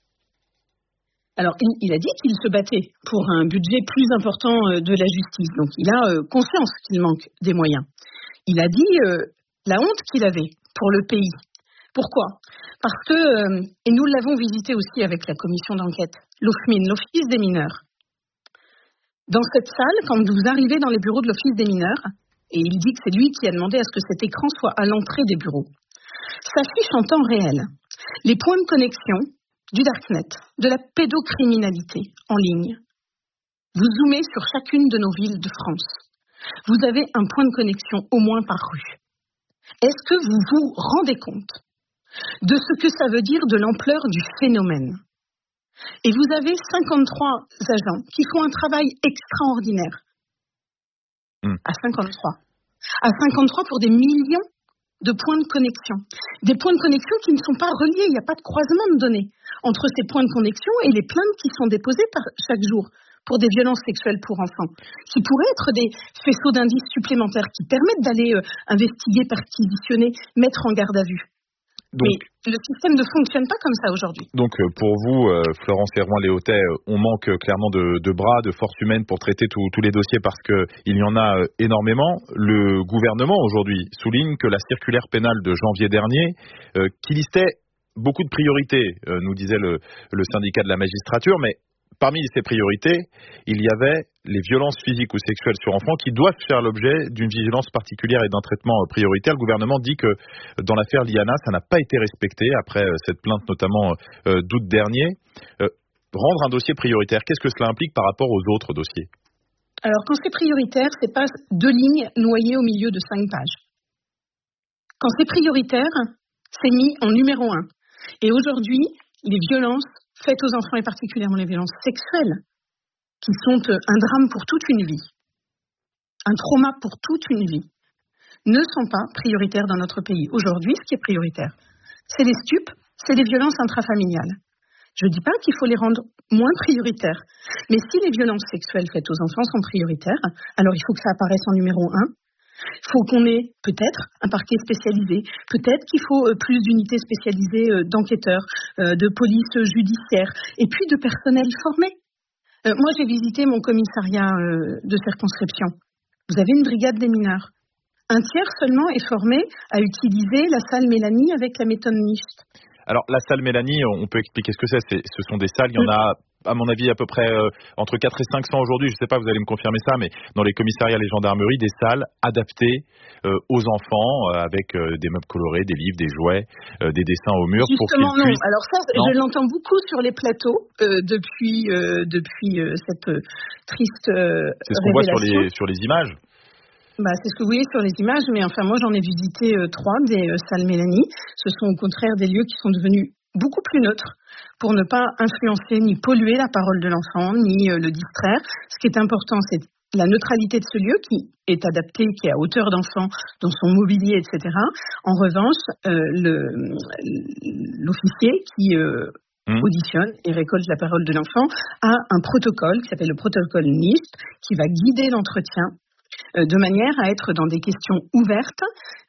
Alors, il a dit qu'il se battait pour un budget plus important de la justice. Donc, il a conscience qu'il manque des moyens. Il a dit la honte qu'il avait pour le pays. Pourquoi ? Parce que, et nous l'avons visité aussi avec la commission d'enquête, l'OFMIN, l'Office des mineurs. Dans cette salle, quand vous arrivez dans les bureaux de l'Office des mineurs, et il dit que c'est lui qui a demandé à ce que cet écran soit à l'entrée des bureaux, s'affiche en temps réel les points de connexion du Darknet, de la pédocriminalité en ligne. Vous zoomez sur chacune de nos villes de France. Vous avez un point de connexion au moins par rue. Est-ce que vous vous rendez compte de ce que ça veut dire de l'ampleur du phénomène? Et vous avez 53 agents qui font un travail extraordinaire. À 53. À 53 pour des millions de points de connexion. Des points de connexion qui ne sont pas reliés. Il n'y a pas de croisement de données entre ces points de connexion et les plaintes qui sont déposées chaque jour pour des violences sexuelles pour enfants, qui pourraient être des faisceaux d'indices supplémentaires qui permettent d'aller investiguer, perquisitionner, mettre en garde à vue. Donc, mais le système ne fonctionne pas comme ça aujourd'hui. Donc pour vous, Florence Herouin-Léautey, on manque clairement de bras, de force humaine pour traiter tous les dossiers parce qu'il y en a énormément. Le gouvernement aujourd'hui souligne que la circulaire pénale de janvier dernier, qui listait beaucoup de priorités, nous disait le syndicat de la magistrature, mais parmi ces priorités, il y avait les violences physiques ou sexuelles sur enfants qui doivent faire l'objet d'une vigilance particulière et d'un traitement prioritaire. Le gouvernement dit que dans l'affaire Liana, ça n'a pas été respecté après cette plainte notamment d'août dernier. Rendre un dossier prioritaire, qu'est-ce que cela implique par rapport aux autres dossiers ? Alors quand c'est prioritaire, c'est pas 2 lignes noyées au milieu de 5 pages. Quand c'est prioritaire, c'est mis en numéro 1. Et aujourd'hui, les violences faites aux enfants et particulièrement les violences sexuelles, qui sont un drame pour toute une vie, un trauma pour toute une vie, ne sont pas prioritaires dans notre pays. Aujourd'hui, ce qui est prioritaire, c'est les stupes, c'est les violences intrafamiliales. Je ne dis pas qu'il faut les rendre moins prioritaires, mais si les violences sexuelles faites aux enfants sont prioritaires, alors il faut que ça apparaisse en numéro 1. Il faut qu'on ait peut-être un parquet spécialisé, peut-être qu'il faut plus d'unités spécialisées d'enquêteurs, de police judiciaire, et puis de personnel formé. Moi, j'ai visité mon commissariat de circonscription. Vous avez une brigade des mineurs. Un tiers seulement est formé à utiliser la salle Mélanie avec la méthode mixte. Alors, la salle Mélanie, on peut expliquer ce que c'est. Ce sont des salles, il y en a, à mon avis, à peu près entre 4 et 500 aujourd'hui. Je ne sais pas, vous allez me confirmer ça, mais dans les commissariats, les gendarmeries, des salles adaptées aux enfants, avec des meubles colorés, des livres, des jouets, des dessins au mur. Justement, pour qu'ils puissent... Alors ça, non. Je l'entends beaucoup sur les plateaux depuis cette triste révélation. C'est ce qu'on voit sur les images. C'est ce que vous voyez sur les images, mais enfin moi j'en ai visité 3 des salles Mélanie. Ce sont au contraire des lieux qui sont devenus beaucoup plus neutres pour ne pas influencer ni polluer la parole de l'enfant, ni le distraire. Ce qui est important, c'est la neutralité de ce lieu qui est adapté, qui est à hauteur d'enfant, dans son mobilier, etc. En revanche, l'officier qui auditionne et récolte la parole de l'enfant, a un protocole qui s'appelle le protocole NIST qui va guider l'entretien de manière à être dans des questions ouvertes,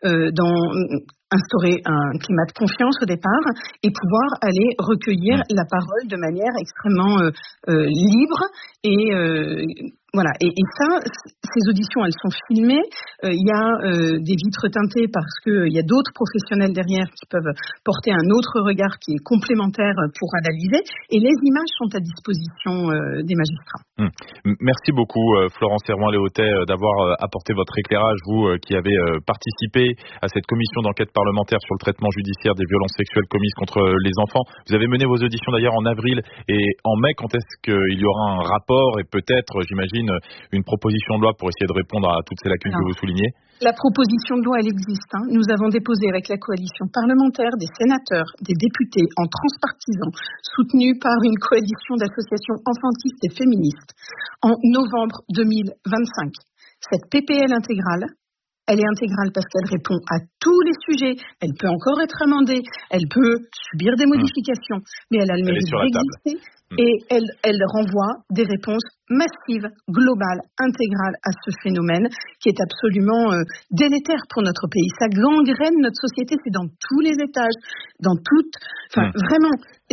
instaurer un climat de confiance au départ et pouvoir aller recueillir la parole de manière extrêmement libre et voilà. Et ça, ces auditions, elles sont filmées. Il y a des vitres teintées parce qu'il y a d'autres professionnels derrière qui peuvent porter un autre regard qui est complémentaire pour analyser. Et les images sont à disposition des magistrats. Merci beaucoup, Florence Servoin-Léautey, d'avoir apporté votre éclairage, vous qui avez participé à cette commission d'enquête parlementaire sur le traitement judiciaire des violences sexuelles commises contre les enfants. Vous avez mené vos auditions d'ailleurs en avril et en mai. Quand est-ce qu'il y aura un rapport et peut-être, j'imagine, une proposition de loi pour essayer de répondre à toutes ces lacunes que vous soulignez? La proposition de loi, elle existe. Nous avons déposé avec la coalition parlementaire des sénateurs, des députés en transpartisan, soutenus par une coalition d'associations enfantistes et féministes, en novembre 2025. Cette PPL intégrale, elle est intégrale parce qu'elle répond à tous les sujets. Elle peut encore être amendée, elle peut subir des modifications, mais elle a le mérite d'exister. Et elle renvoie des réponses massives, globales, intégrales à ce phénomène qui est absolument délétère pour notre pays. Ça gangrène notre société, c'est dans tous les étages, dans toutes... Enfin, vraiment...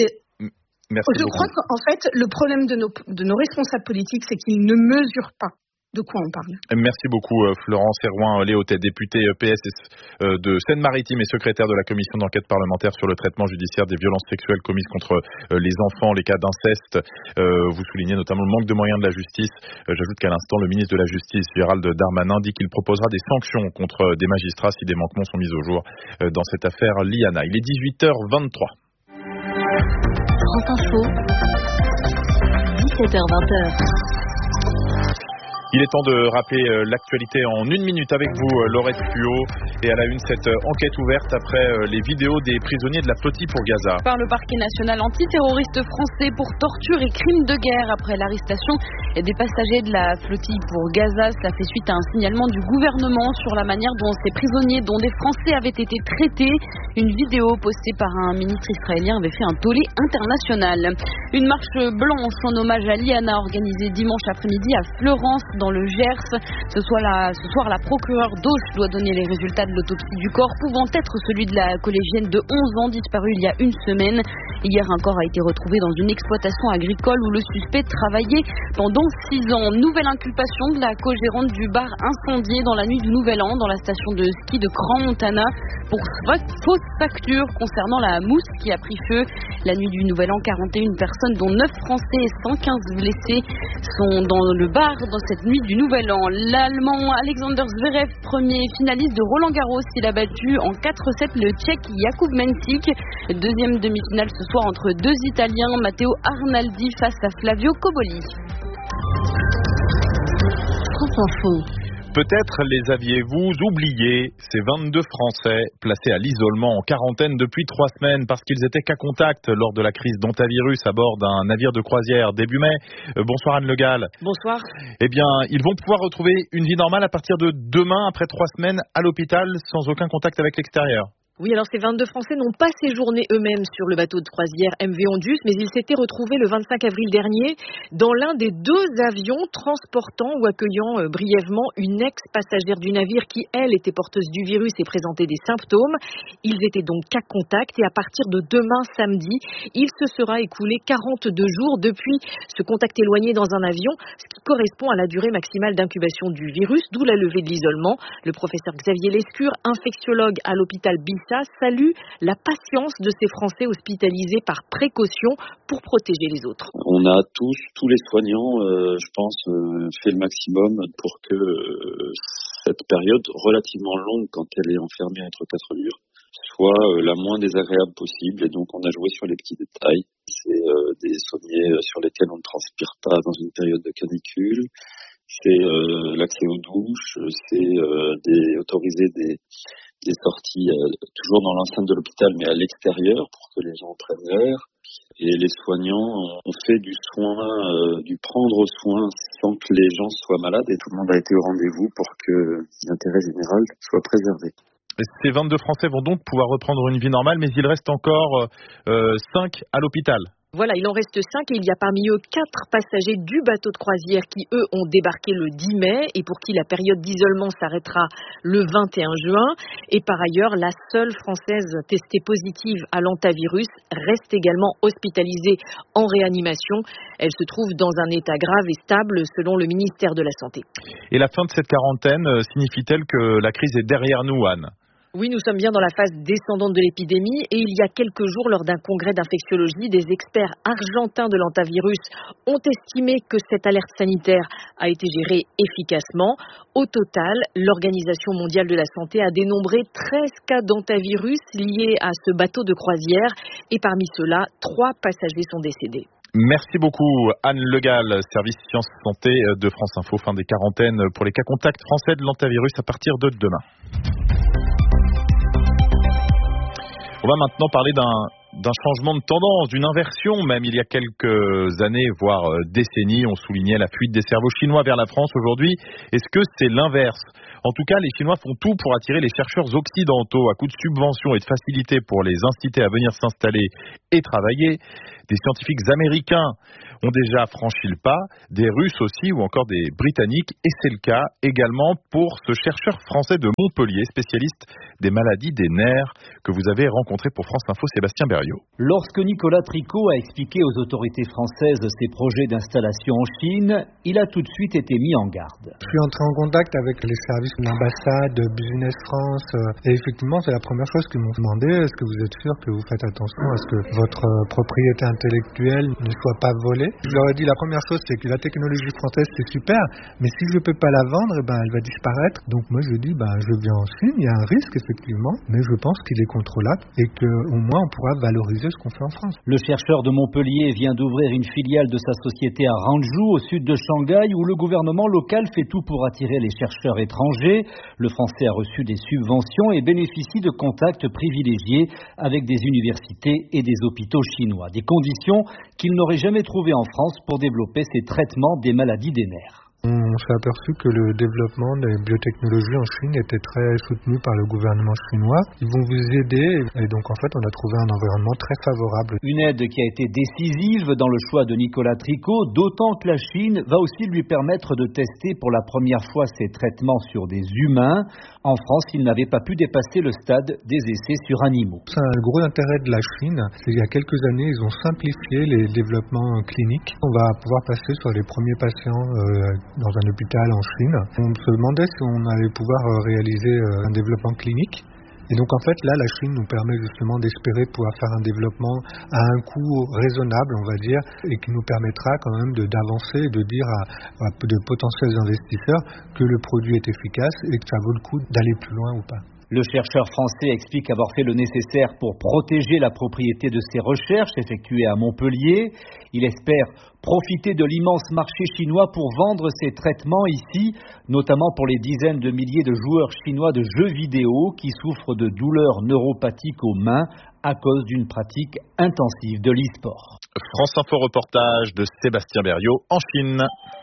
Je crois qu'en fait, le problème de nos responsables politiques, c'est qu'ils ne mesurent pas de quoi on parle. Merci beaucoup Florence Servoin-Léautey, députée PSS de Seine-Maritime et secrétaire de la commission d'enquête parlementaire sur le traitement judiciaire des violences sexuelles commises contre les enfants, les cas d'inceste. Vous soulignez notamment le manque de moyens de la justice. J'ajoute qu'à l'instant, le ministre de la Justice, Gérald Darmanin, dit qu'il proposera des sanctions contre des magistrats si des manquements sont mis au jour dans cette affaire Liana. Il est 18h23. France Info, 17h-20h. Il est temps de rappeler l'actualité en une minute avec vous, Laurette Puot. Et à la une, cette enquête ouverte après les vidéos des prisonniers de la flottille pour Gaza. Par le parquet national antiterroriste français pour torture et crimes de guerre après l'arrestation des passagers de la flottille pour Gaza. Cela fait suite à un signalement du gouvernement sur la manière dont ces prisonniers, dont des Français, avaient été traités. Une vidéo postée par un ministre israélien avait fait un tollé international. Une marche blanche en hommage à Liana organisée dimanche après-midi à Fleurance, dans le Gers. Ce soir, la procureure d'Auch doit donner les résultats de l'autopsie du corps, pouvant être celui de la collégienne de 11 ans disparue il y a une semaine. Hier, un corps a été retrouvé dans une exploitation agricole où le suspect travaillait pendant 6 ans. Nouvelle inculpation de la co-gérante du bar incendié dans la nuit du Nouvel An dans la station de ski de Crans-Montana pour fausse facture concernant la mousse qui a pris feu. La nuit du Nouvel An, 41 personnes, dont 9 Français et 115 blessés, sont dans le bar dans cette nuit du Nouvel An. L'Allemand Alexander Zverev, premier finaliste de Roland-Garros, il a battu en 4-7 le Tchèque Jakub Mensik. Deuxième demi-finale ce soir entre deux Italiens, Matteo Arnaldi face à Flavio Cobolli. France Info. Peut-être les aviez-vous oubliés, ces 22 Français placés à l'isolement en quarantaine depuis 3 semaines parce qu'ils étaient cas contact lors de la crise d'Antavirus à bord d'un navire de croisière début mai. Bonsoir Anne Le Gall. Bonsoir. Eh bien, ils vont pouvoir retrouver une vie normale à partir de demain, après 3 semaines à l'hôpital, sans aucun contact avec l'extérieur. Oui, alors ces 22 Français n'ont pas séjourné eux-mêmes sur le bateau de croisière MV Ondus, mais ils s'étaient retrouvés le 25 avril dernier dans l'un des 2 avions transportant ou accueillant brièvement une ex-passagère du navire qui, elle, était porteuse du virus et présentait des symptômes. Ils étaient donc cas contact et à partir de demain samedi, il se sera écoulé 42 jours depuis ce contact éloigné dans un avion, ce qui correspond à la durée maximale d'incubation du virus, d'où la levée de l'isolement. Le professeur Xavier Lescure, infectiologue à l'hôpital Bissa, salue la patience de ces Français hospitalisés par précaution pour protéger les autres. On a tous les soignants, je pense, fait le maximum pour que cette période relativement longue, quand elle est enfermée entre 4 murs, soit la moins désagréable possible. Et donc on a joué sur les petits détails. C'est des sommiers sur lesquels on ne transpire pas dans une période de canicule. C'est l'accès aux douches, c'est autoriser des sorties toujours dans l'enceinte de l'hôpital mais à l'extérieur pour que les gens prennent l'air. Et les soignants ont fait du prendre soin sans que les gens soient malades et tout le monde a été au rendez-vous pour que l'intérêt général soit préservé. Ces 22 Français vont donc pouvoir reprendre une vie normale, mais il reste encore 5 à l'hôpital. Voilà, il en reste 5 et il y a parmi eux 4 passagers du bateau de croisière qui, eux, ont débarqué le 10 mai et pour qui la période d'isolement s'arrêtera le 21 juin. Et par ailleurs, la seule Française testée positive à l'hantavirus reste également hospitalisée en réanimation. Elle se trouve dans un état grave et stable selon le ministère de la Santé. Et la fin de cette quarantaine signifie-t-elle que la crise est derrière nous, Anne ? Oui, nous sommes bien dans la phase descendante de l'épidémie et il y a quelques jours, lors d'un congrès d'infectiologie, des experts argentins de l'hantavirus ont estimé que cette alerte sanitaire a été gérée efficacement. Au total, l'Organisation mondiale de la santé a dénombré 13 cas d'hantavirus liés à ce bateau de croisière et parmi ceux-là, 3 passagers sont décédés. Merci beaucoup Anne Le Gall, service Sciences Santé de France Info. Fin des quarantaines pour les cas contacts français de l'hantavirus à partir de demain. On va maintenant parler d'un changement de tendance, d'une inversion même. Il y a quelques années, voire décennies, on soulignait la fuite des cerveaux chinois vers la France. Aujourd'hui, est-ce que c'est l'inverse ? En tout cas, les Chinois font tout pour attirer les chercheurs occidentaux à coup de subventions et de facilités pour les inciter à venir s'installer et travailler. Des scientifiques américains ont déjà franchi le pas, des Russes aussi ou encore des Britanniques. Et c'est le cas également pour ce chercheur français de Montpellier, spécialiste des maladies des nerfs, que vous avez rencontré pour France Info, Sébastien Berriot. Lorsque Nicolas Tricot a expliqué aux autorités françaises ses projets d'installation en Chine, il a tout de suite été mis en garde. Je suis entré en contact avec les services de l'ambassade, Business France, et effectivement c'est la première chose qu'ils m'ont demandé: est-ce que vous êtes sûr que vous faites attention à ce que votre propriété intellectuelle ne soit pas volée? Je leur ai dit la première chose, c'est que la technologie française c'est super, mais si je ne peux pas la vendre, elle va disparaître. Donc moi je dis je viens en Chine, il y a un risque effectivement, mais je pense qu'il est contrôlable et qu'au moins on pourra valoriser ce qu'on fait en France. Le chercheur de Montpellier vient d'ouvrir une filiale de sa société à Hangzhou, au sud de Shanghai, où le gouvernement local fait tout pour attirer les chercheurs étrangers. Le français a reçu des subventions et bénéficie de contacts privilégiés avec des universités et des hôpitaux chinois. Des conditions qu'il n'aurait jamais trouvées en France pour développer ses traitements des maladies des nerfs. On s'est aperçu que le développement des biotechnologies en Chine était très soutenu par le gouvernement chinois. Ils vont vous aider et donc en fait on a trouvé un environnement très favorable. Une aide qui a été décisive dans le choix de Nicolas Tricot, d'autant que la Chine va aussi lui permettre de tester pour la première fois ses traitements sur des humains. En France, il n'avait pas pu dépasser le stade des essais sur animaux. C'est un gros intérêt de la Chine. Il y a quelques années, ils ont simplifié les développements cliniques. On va pouvoir passer sur les premiers patients dans un hôpital en Chine. On se demandait si on allait pouvoir réaliser un développement clinique. Et donc en fait là la Chine nous permet justement d'espérer pouvoir faire un développement à un coût raisonnable on va dire et qui nous permettra quand même d'avancer et de dire à de potentiels investisseurs que le produit est efficace et que ça vaut le coup d'aller plus loin ou pas. Le chercheur français explique avoir fait le nécessaire pour protéger la propriété de ses recherches effectuées à Montpellier. Il espère profiter de l'immense marché chinois pour vendre ses traitements ici, notamment pour les dizaines de milliers de joueurs chinois de jeux vidéo qui souffrent de douleurs neuropathiques aux mains à cause d'une pratique intensive de l'e-sport. France Info reportage de Sébastien Berriot en Chine.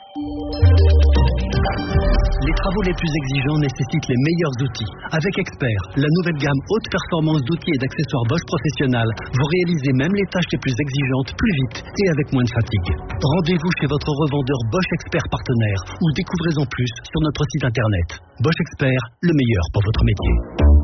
Les travaux les plus exigeants nécessitent les meilleurs outils. Avec Expert, la nouvelle gamme haute performance d'outils et d'accessoires Bosch Professionnel, vous réalisez même les tâches les plus exigeantes plus vite et avec moins de fatigue. Rendez-vous chez votre revendeur Bosch Expert partenaire ou découvrez en plus sur notre site internet. Bosch Expert, le meilleur pour votre métier.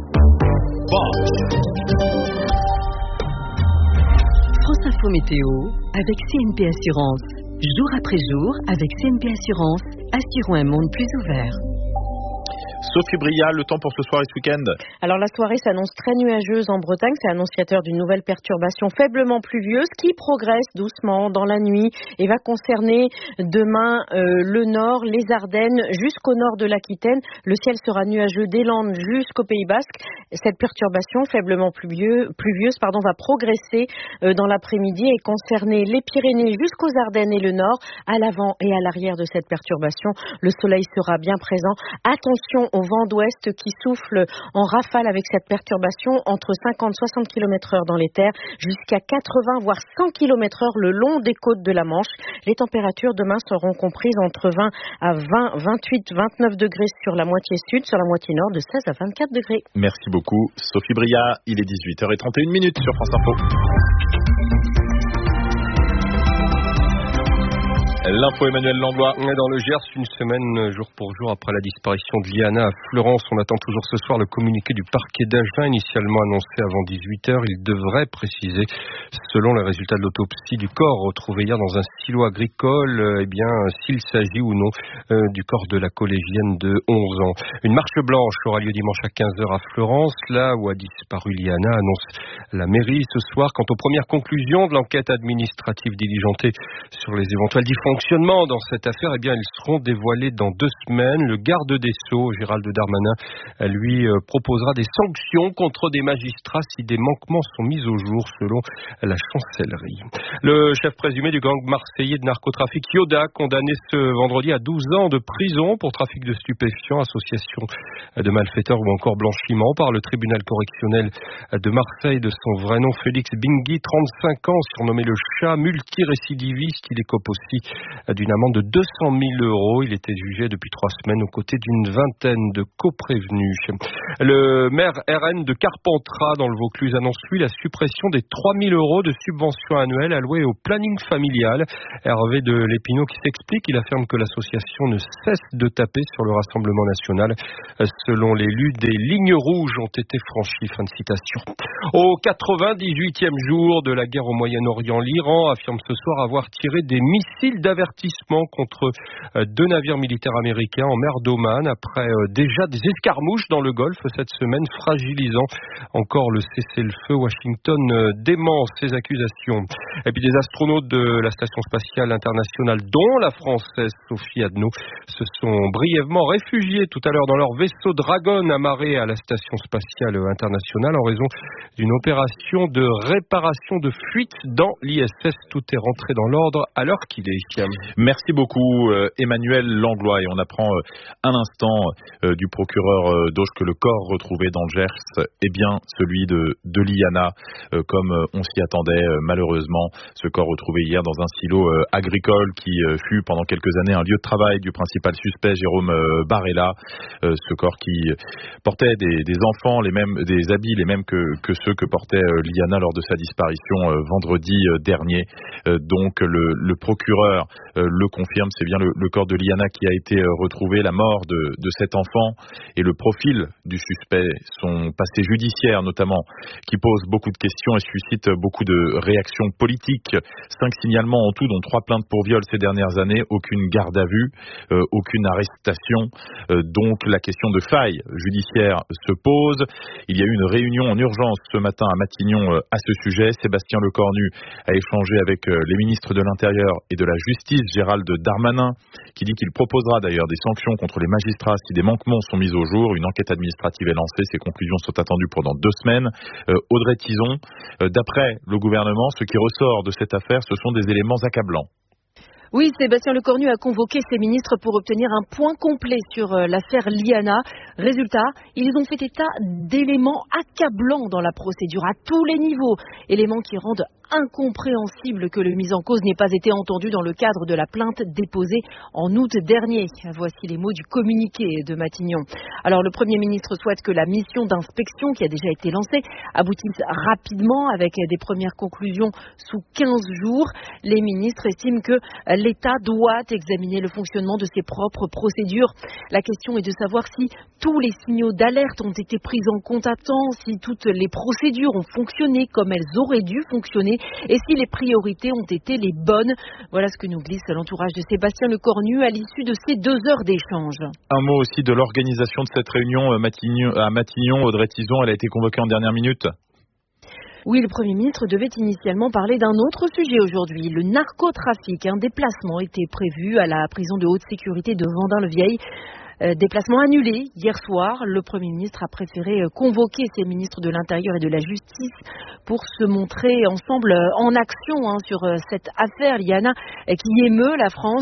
France Info Météo avec CNP Assurance. Jour après jour, avec CNP Assurance, assurons un monde plus ouvert. Sophie Bria, le temps pour ce soir et ce week-end. Alors la soirée s'annonce très nuageuse en Bretagne, c'est annonciateur d'une nouvelle perturbation faiblement pluvieuse qui progresse doucement dans la nuit et va concerner demain le nord, les Ardennes, jusqu'au nord de l'Aquitaine. Le ciel sera nuageux des Landes jusqu'au Pays Basque. Cette perturbation faiblement pluvieuse va progresser dans l'après-midi et concerner les Pyrénées jusqu'aux Ardennes et le nord. À l'avant et à l'arrière de cette perturbation, le soleil sera bien présent. Attention au vent d'ouest qui souffle en rafale avec cette perturbation entre 50-60 km/h dans les terres jusqu'à 80 voire 100 km/h le long des côtes de la Manche. Les températures demain seront comprises entre 20 à 20, 28, 29 degrés sur la moitié sud, sur la moitié nord de 16 à 24 degrés. Merci beaucoup. beaucoup Sophie Bria. Il est 18h31 sur France Info. L'info Emmanuel Langlois. Dans le Gers, une semaine jour pour jour après la disparition de Liana à Fleurance, on attend toujours ce soir le communiqué du parquet d'Agen, initialement annoncé avant 18h. Il devrait préciser, selon les résultats de l'autopsie du corps retrouvé hier dans un silo agricole, s'il s'agit ou non du corps de la collégienne de 11 ans. Une marche blanche aura lieu dimanche à 15h à Fleurance, là où a disparu Liana, annonce la mairie ce soir. Quant aux premières conclusions de l'enquête administrative diligentée sur les éventuels dysfonctionnements dans cette affaire, ils seront dévoilés dans 2 semaines. Le garde des Sceaux, Gérald Darmanin, lui proposera des sanctions contre des magistrats si des manquements sont mis au jour, selon la chancellerie. Le chef présumé du gang marseillais de narcotrafic Yoda, condamné ce vendredi à 12 ans de prison pour trafic de stupéfiants, association de malfaiteurs ou encore blanchiment par le tribunal correctionnel de Marseille. De son vrai nom, Félix Bingui, 35 ans, surnommé le chat, multirécidiviste. Il écope aussi d'une amende de 200 000 €. Il était jugé depuis 3 semaines aux côtés d'une vingtaine de coprévenus. Le maire RN de Carpentras dans le Vaucluse annonce lui la suppression des 3 000 € de subventions annuelles allouées au planning familial. Hervé de Lépinot qui s'explique, il affirme que l'association ne cesse de taper sur le Rassemblement national. Selon l'élu, des lignes rouges ont été franchies. Fin de citation. Au 98e jour de la guerre au Moyen-Orient, l'Iran affirme ce soir avoir tiré des missiles d'avertissement contre 2 navires militaires américains en mer d'Oman après déjà des escarmouches dans le Golfe cette semaine, fragilisant encore le cessez-le-feu. Washington dément ces accusations. Et puis des astronautes de la Station spatiale internationale, dont la française Sophie Adno, se sont brièvement réfugiés tout à l'heure dans leur vaisseau Dragon amarré à la Station spatiale internationale en raison d'une opération de réparation de fuite dans l'ISS. Tout est rentré dans l'ordre à l'heure qu'il est. Merci beaucoup Emmanuel Langlois. Et on apprend un instant du procureur d'Auch que le corps retrouvé dans le Gers est bien celui de Liana, comme on s'y attendait malheureusement. Ce corps retrouvé hier dans un silo agricole qui fut pendant quelques années un lieu de travail du principal suspect Jérôme Barella. Ce corps qui portait des enfants, des habits les mêmes que ceux que portait Liana lors de sa disparition vendredi dernier. Donc le procureur le confirme, c'est bien le corps de Liana qui a été retrouvé, la mort de cet enfant et le profil du suspect, son passé judiciaire notamment, qui pose beaucoup de questions et suscite beaucoup de réactions politiques. 5 signalements en tout, dont 3 plaintes pour viol ces dernières années, aucune garde à vue, aucune arrestation. Donc la question de faille judiciaire se pose. Il y a eu une réunion en urgence ce matin à Matignon à ce sujet. Sébastien Lecornu a échangé avec les ministres de l'Intérieur et de la Justice, Gérald Darmanin, qui dit qu'il proposera d'ailleurs des sanctions contre les magistrats si des manquements sont mis au jour. Une enquête administrative est lancée. Ses conclusions sont attendues pour dans 2 semaines. Audrey Tizon, d'après le gouvernement, ce qui ressort de cette affaire, ce sont des éléments accablants. Oui, Sébastien Lecornu a convoqué ses ministres pour obtenir un point complet sur l'affaire Liana. Résultat, ils ont fait état d'éléments accablants dans la procédure à tous les niveaux. Éléments qui rendent incompréhensible que le mis en cause n'ait pas été entendu dans le cadre de la plainte déposée en août dernier. Voici les mots du communiqué de Matignon. Alors le Premier ministre souhaite que la mission d'inspection qui a déjà été lancée aboutisse rapidement avec des premières conclusions sous 15 jours. Les ministres estiment que l'État doit examiner le fonctionnement de ses propres procédures. La question est de savoir si tous les signaux d'alerte ont été pris en compte à temps, si toutes les procédures ont fonctionné comme elles auraient dû fonctionner et si les priorités ont été les bonnes. Voilà ce que nous glisse l'entourage de Sébastien Lecornu à l'issue de ces 2 heures d'échange. Un mot aussi de l'organisation de cette réunion à Matignon. Audrey Tizon, elle a été convoquée en dernière minute. Oui, le Premier ministre devait initialement parler d'un autre sujet aujourd'hui, le narcotrafic. Un déplacement était prévu à la prison de haute sécurité de Vendin-le-Vieil. Déplacement annulé hier soir. Le Premier ministre a préféré convoquer ses ministres de l'Intérieur et de la Justice pour se montrer ensemble en action sur cette affaire Liana qui émeut la France.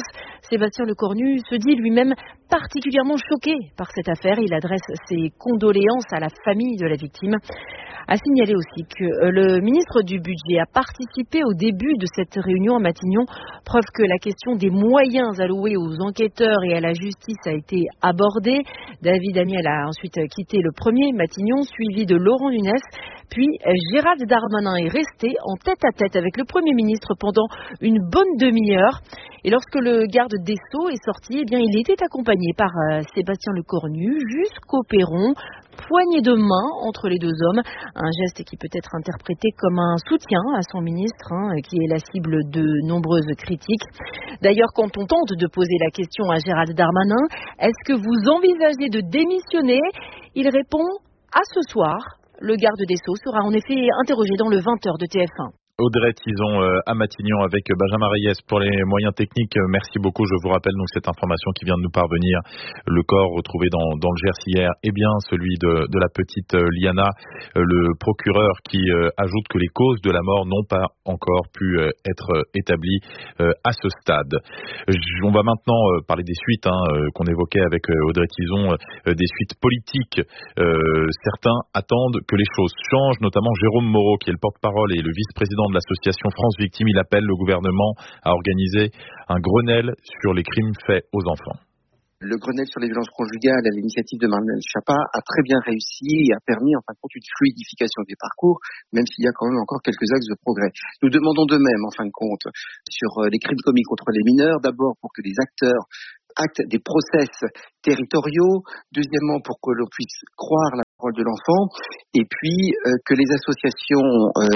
Sébastien Lecornu se dit lui-même particulièrement choqué par cette affaire. Il adresse ses condoléances à la famille de la victime. A signaler aussi que le ministre du Budget a participé au début de cette réunion à Matignon, preuve que la question des moyens alloués aux enquêteurs et à la justice a été abordée. David Amiel a ensuite quitté le premier Matignon, suivi de Laurent Nunez, puis Gérald Darmanin est resté en tête-à-tête avec le Premier ministre pendant une bonne demi-heure. Et lorsque le garde des Sceaux est sorti, eh bien, il était accompagné par Sébastien Lecornu jusqu'au perron, poignée de main entre les deux hommes, un geste qui peut être interprété comme un soutien à son ministre, qui est la cible de nombreuses critiques. D'ailleurs, quand on tente de poser la question à Gérald Darmanin, est-ce que vous envisagez de démissionner ? Il répond à ce soir. Le garde des Sceaux sera en effet interrogé dans le 20h de TF1. Audrey Tison à Matignon avec Benjamin Reyes pour les moyens techniques. Merci beaucoup. Je vous rappelle donc cette information qui vient de nous parvenir. Le corps retrouvé dans le Gers hier est bien celui de la petite Liana. Le procureur qui ajoute que les causes de la mort n'ont pas encore pu être établies à ce stade. On va maintenant parler des suites qu'on évoquait avec Audrey Tison, des suites politiques. Certains attendent que les choses changent, notamment Jérôme Moreau qui est le porte-parole et le vice-président de l'association France Victimes. Il appelle le gouvernement à organiser un Grenelle sur les crimes faits aux enfants. Le Grenelle sur les violences conjugales à l'initiative de Marlène Schiappa a très bien réussi et a permis en fin de compte une fluidification des parcours, même s'il y a quand même encore quelques axes de progrès. Nous demandons de même en fin de compte sur les crimes commis contre les mineurs, d'abord pour que les acteurs actent des process territoriaux, deuxièmement pour que l'on puisse croire la parole de l'enfant, et puis que les associations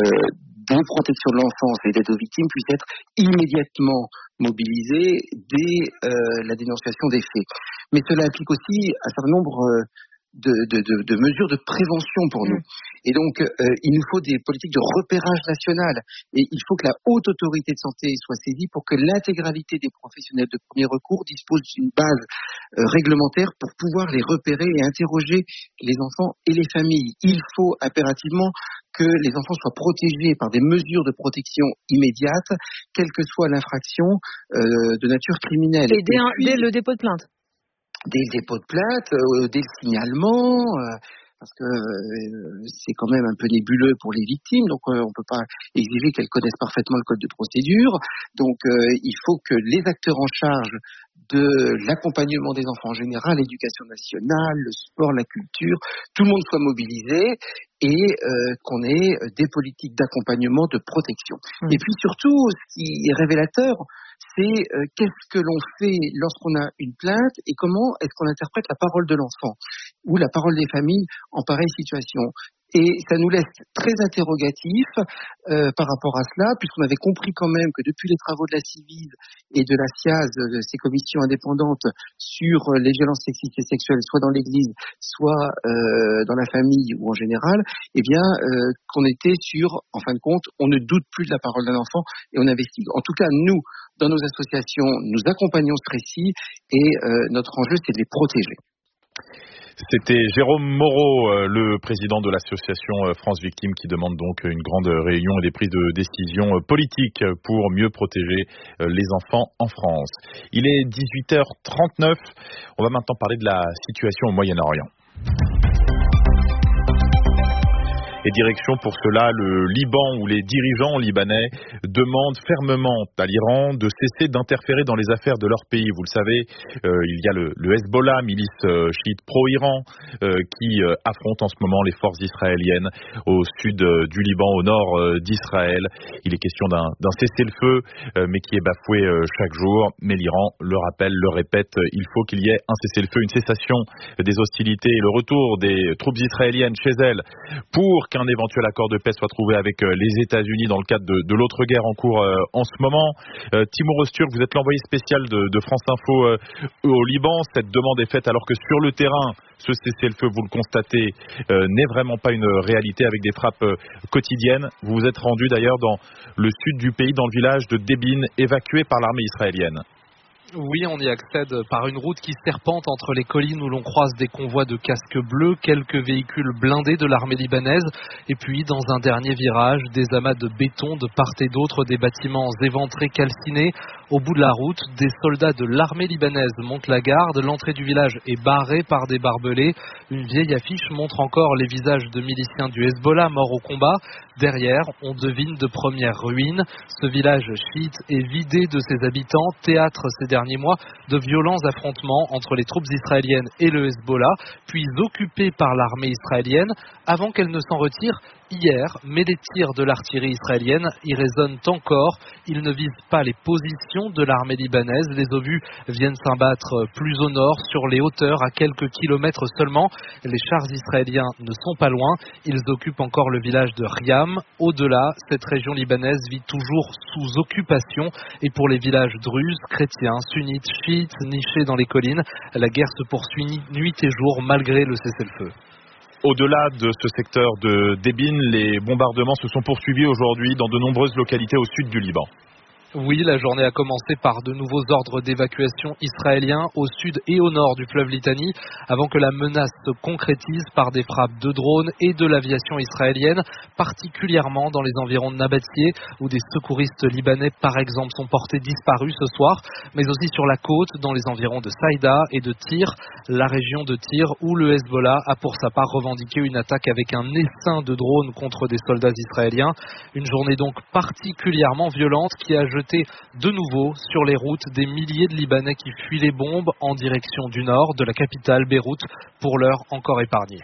de protection de l'enfance et d'aide aux victimes puissent être immédiatement mobilisées dès la dénonciation des faits. Mais cela implique aussi un certain nombre de mesures de prévention pour nous. Et donc, il nous faut des politiques de repérage national. Et il faut que la haute autorité de santé soit saisie pour que l'intégralité des professionnels de premier recours disposent d'une base réglementaire pour pouvoir les repérer et interroger les enfants et les familles. Il faut impérativement que les enfants soient protégés par des mesures de protection immédiates, quelle que soit l'infraction de nature criminelle. Et dès le dépôt de plainte. Dès le dépôt de plainte, dès le signalement, parce que c'est quand même un peu nébuleux pour les victimes, donc on ne peut pas exiger qu'elles connaissent parfaitement le code de procédure. Donc il faut que les acteurs en charge de l'accompagnement des enfants en général, l'éducation nationale, le sport, la culture, tout le monde soit mobilisé et qu'on ait des politiques d'accompagnement, de protection. Et puis surtout, ce qui est révélateur, c'est qu'est-ce que l'on fait lorsqu'on a une plainte et comment est-ce qu'on interprète la parole de l'enfant ou la parole des familles en pareille situation. Et ça nous laisse très interrogatifs par rapport à cela, puisqu'on avait compris quand même que depuis les travaux de la CIVIS et de la SIAZ, de ces commissions indépendantes sur les violences sexistes et sexuelles, soit dans l'Église, soit dans la famille ou en général, eh bien qu'on était sur, en fin de compte, on ne doute plus de la parole d'un enfant et on investigue. En tout cas, nous, dans nos associations, nous accompagnons ce récit et notre enjeu, c'est de les protéger. C'était Jérôme Moreau, le président de l'association France Victimes, qui demande donc une grande réunion et des prises de décision politiques pour mieux protéger les enfants en France. Il est 18h39. On va maintenant parler de la situation au Moyen-Orient. Et direction pour cela le Liban, où les dirigeants libanais demandent fermement à l'Iran de cesser d'interférer dans les affaires de leur pays. Vous le savez, il y a le Hezbollah, milice chiite pro-Iran, qui affronte en ce moment les forces israéliennes au sud du Liban, au nord d'Israël. Il est question d'un cessez-le-feu, mais qui est bafoué chaque jour. Mais l'Iran le rappelle, le répète, il faut qu'il y ait un cessez-le-feu, une cessation des hostilités et le retour des troupes israéliennes chez elles pour qu'un éventuel accord de paix soit trouvé avec les États-Unis dans le cadre de l'autre guerre en cours en ce moment. Timur Öztürk, vous êtes l'envoyé spécial de France Info au Liban. Cette demande est faite alors que sur le terrain, ce cessez-le-feu, vous le constatez, n'est vraiment pas une réalité avec des frappes quotidiennes. Vous vous êtes rendu d'ailleurs dans le sud du pays, dans le village de Debin, évacué par l'armée israélienne. Oui, on y accède par une route qui serpente entre les collines où l'on croise des convois de casques bleus, quelques véhicules blindés de l'armée libanaise et puis dans un dernier virage, des amas de béton de part et d'autre, des bâtiments éventrés, calcinés. Au bout de la route, des soldats de l'armée libanaise montent la garde, l'entrée du village est barrée par des barbelés. Une vieille affiche montre encore les visages de miliciens du Hezbollah morts au combat. Derrière, on devine de premières ruines. Ce village chiite est vidé de ses habitants, théâtre ces derniers mois de violents affrontements entre les troupes israéliennes et le Hezbollah, puis occupé par l'armée israélienne avant qu'elle ne s'en retire hier, mais les tirs de l'artillerie israélienne y résonnent encore. Ils ne visent pas les positions de l'armée libanaise. Les obus viennent s'abattre plus au nord, sur les hauteurs, à quelques kilomètres seulement. Les chars israéliens ne sont pas loin. Ils occupent encore le village de Riam. Au-delà, cette région libanaise vit toujours sous occupation. Et pour les villages druzes, chrétiens, sunnites, chiites, nichés dans les collines, la guerre se poursuit nuit et jour malgré le cessez-le-feu. Au-delà de ce secteur de Débin, les bombardements se sont poursuivis aujourd'hui dans de nombreuses localités au sud du Liban. Oui, la journée a commencé par de nouveaux ordres d'évacuation israéliens au sud et au nord du fleuve Litani, avant que la menace se concrétise par des frappes de drones et de l'aviation israélienne, particulièrement dans les environs de Nabatieh, où des secouristes libanais, par exemple, sont portés disparus ce soir, mais aussi sur la côte, dans les environs de Saïda et de Tyr, la région de Tyr, où le Hezbollah a pour sa part revendiqué une attaque avec un essaim de drones contre des soldats israéliens. Une journée donc particulièrement violente qui a jeté de nouveau sur les routes des milliers de Libanais qui fuient les bombes en direction du nord, de la capitale Beyrouth, pour l'heure encore épargnée.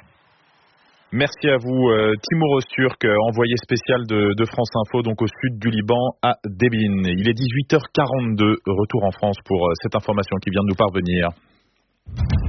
Merci à vous, Timur Öztürk, envoyé spécial de France Info, donc au sud du Liban, à Débin. Il est 18h42, retour en France pour cette information qui vient de nous parvenir.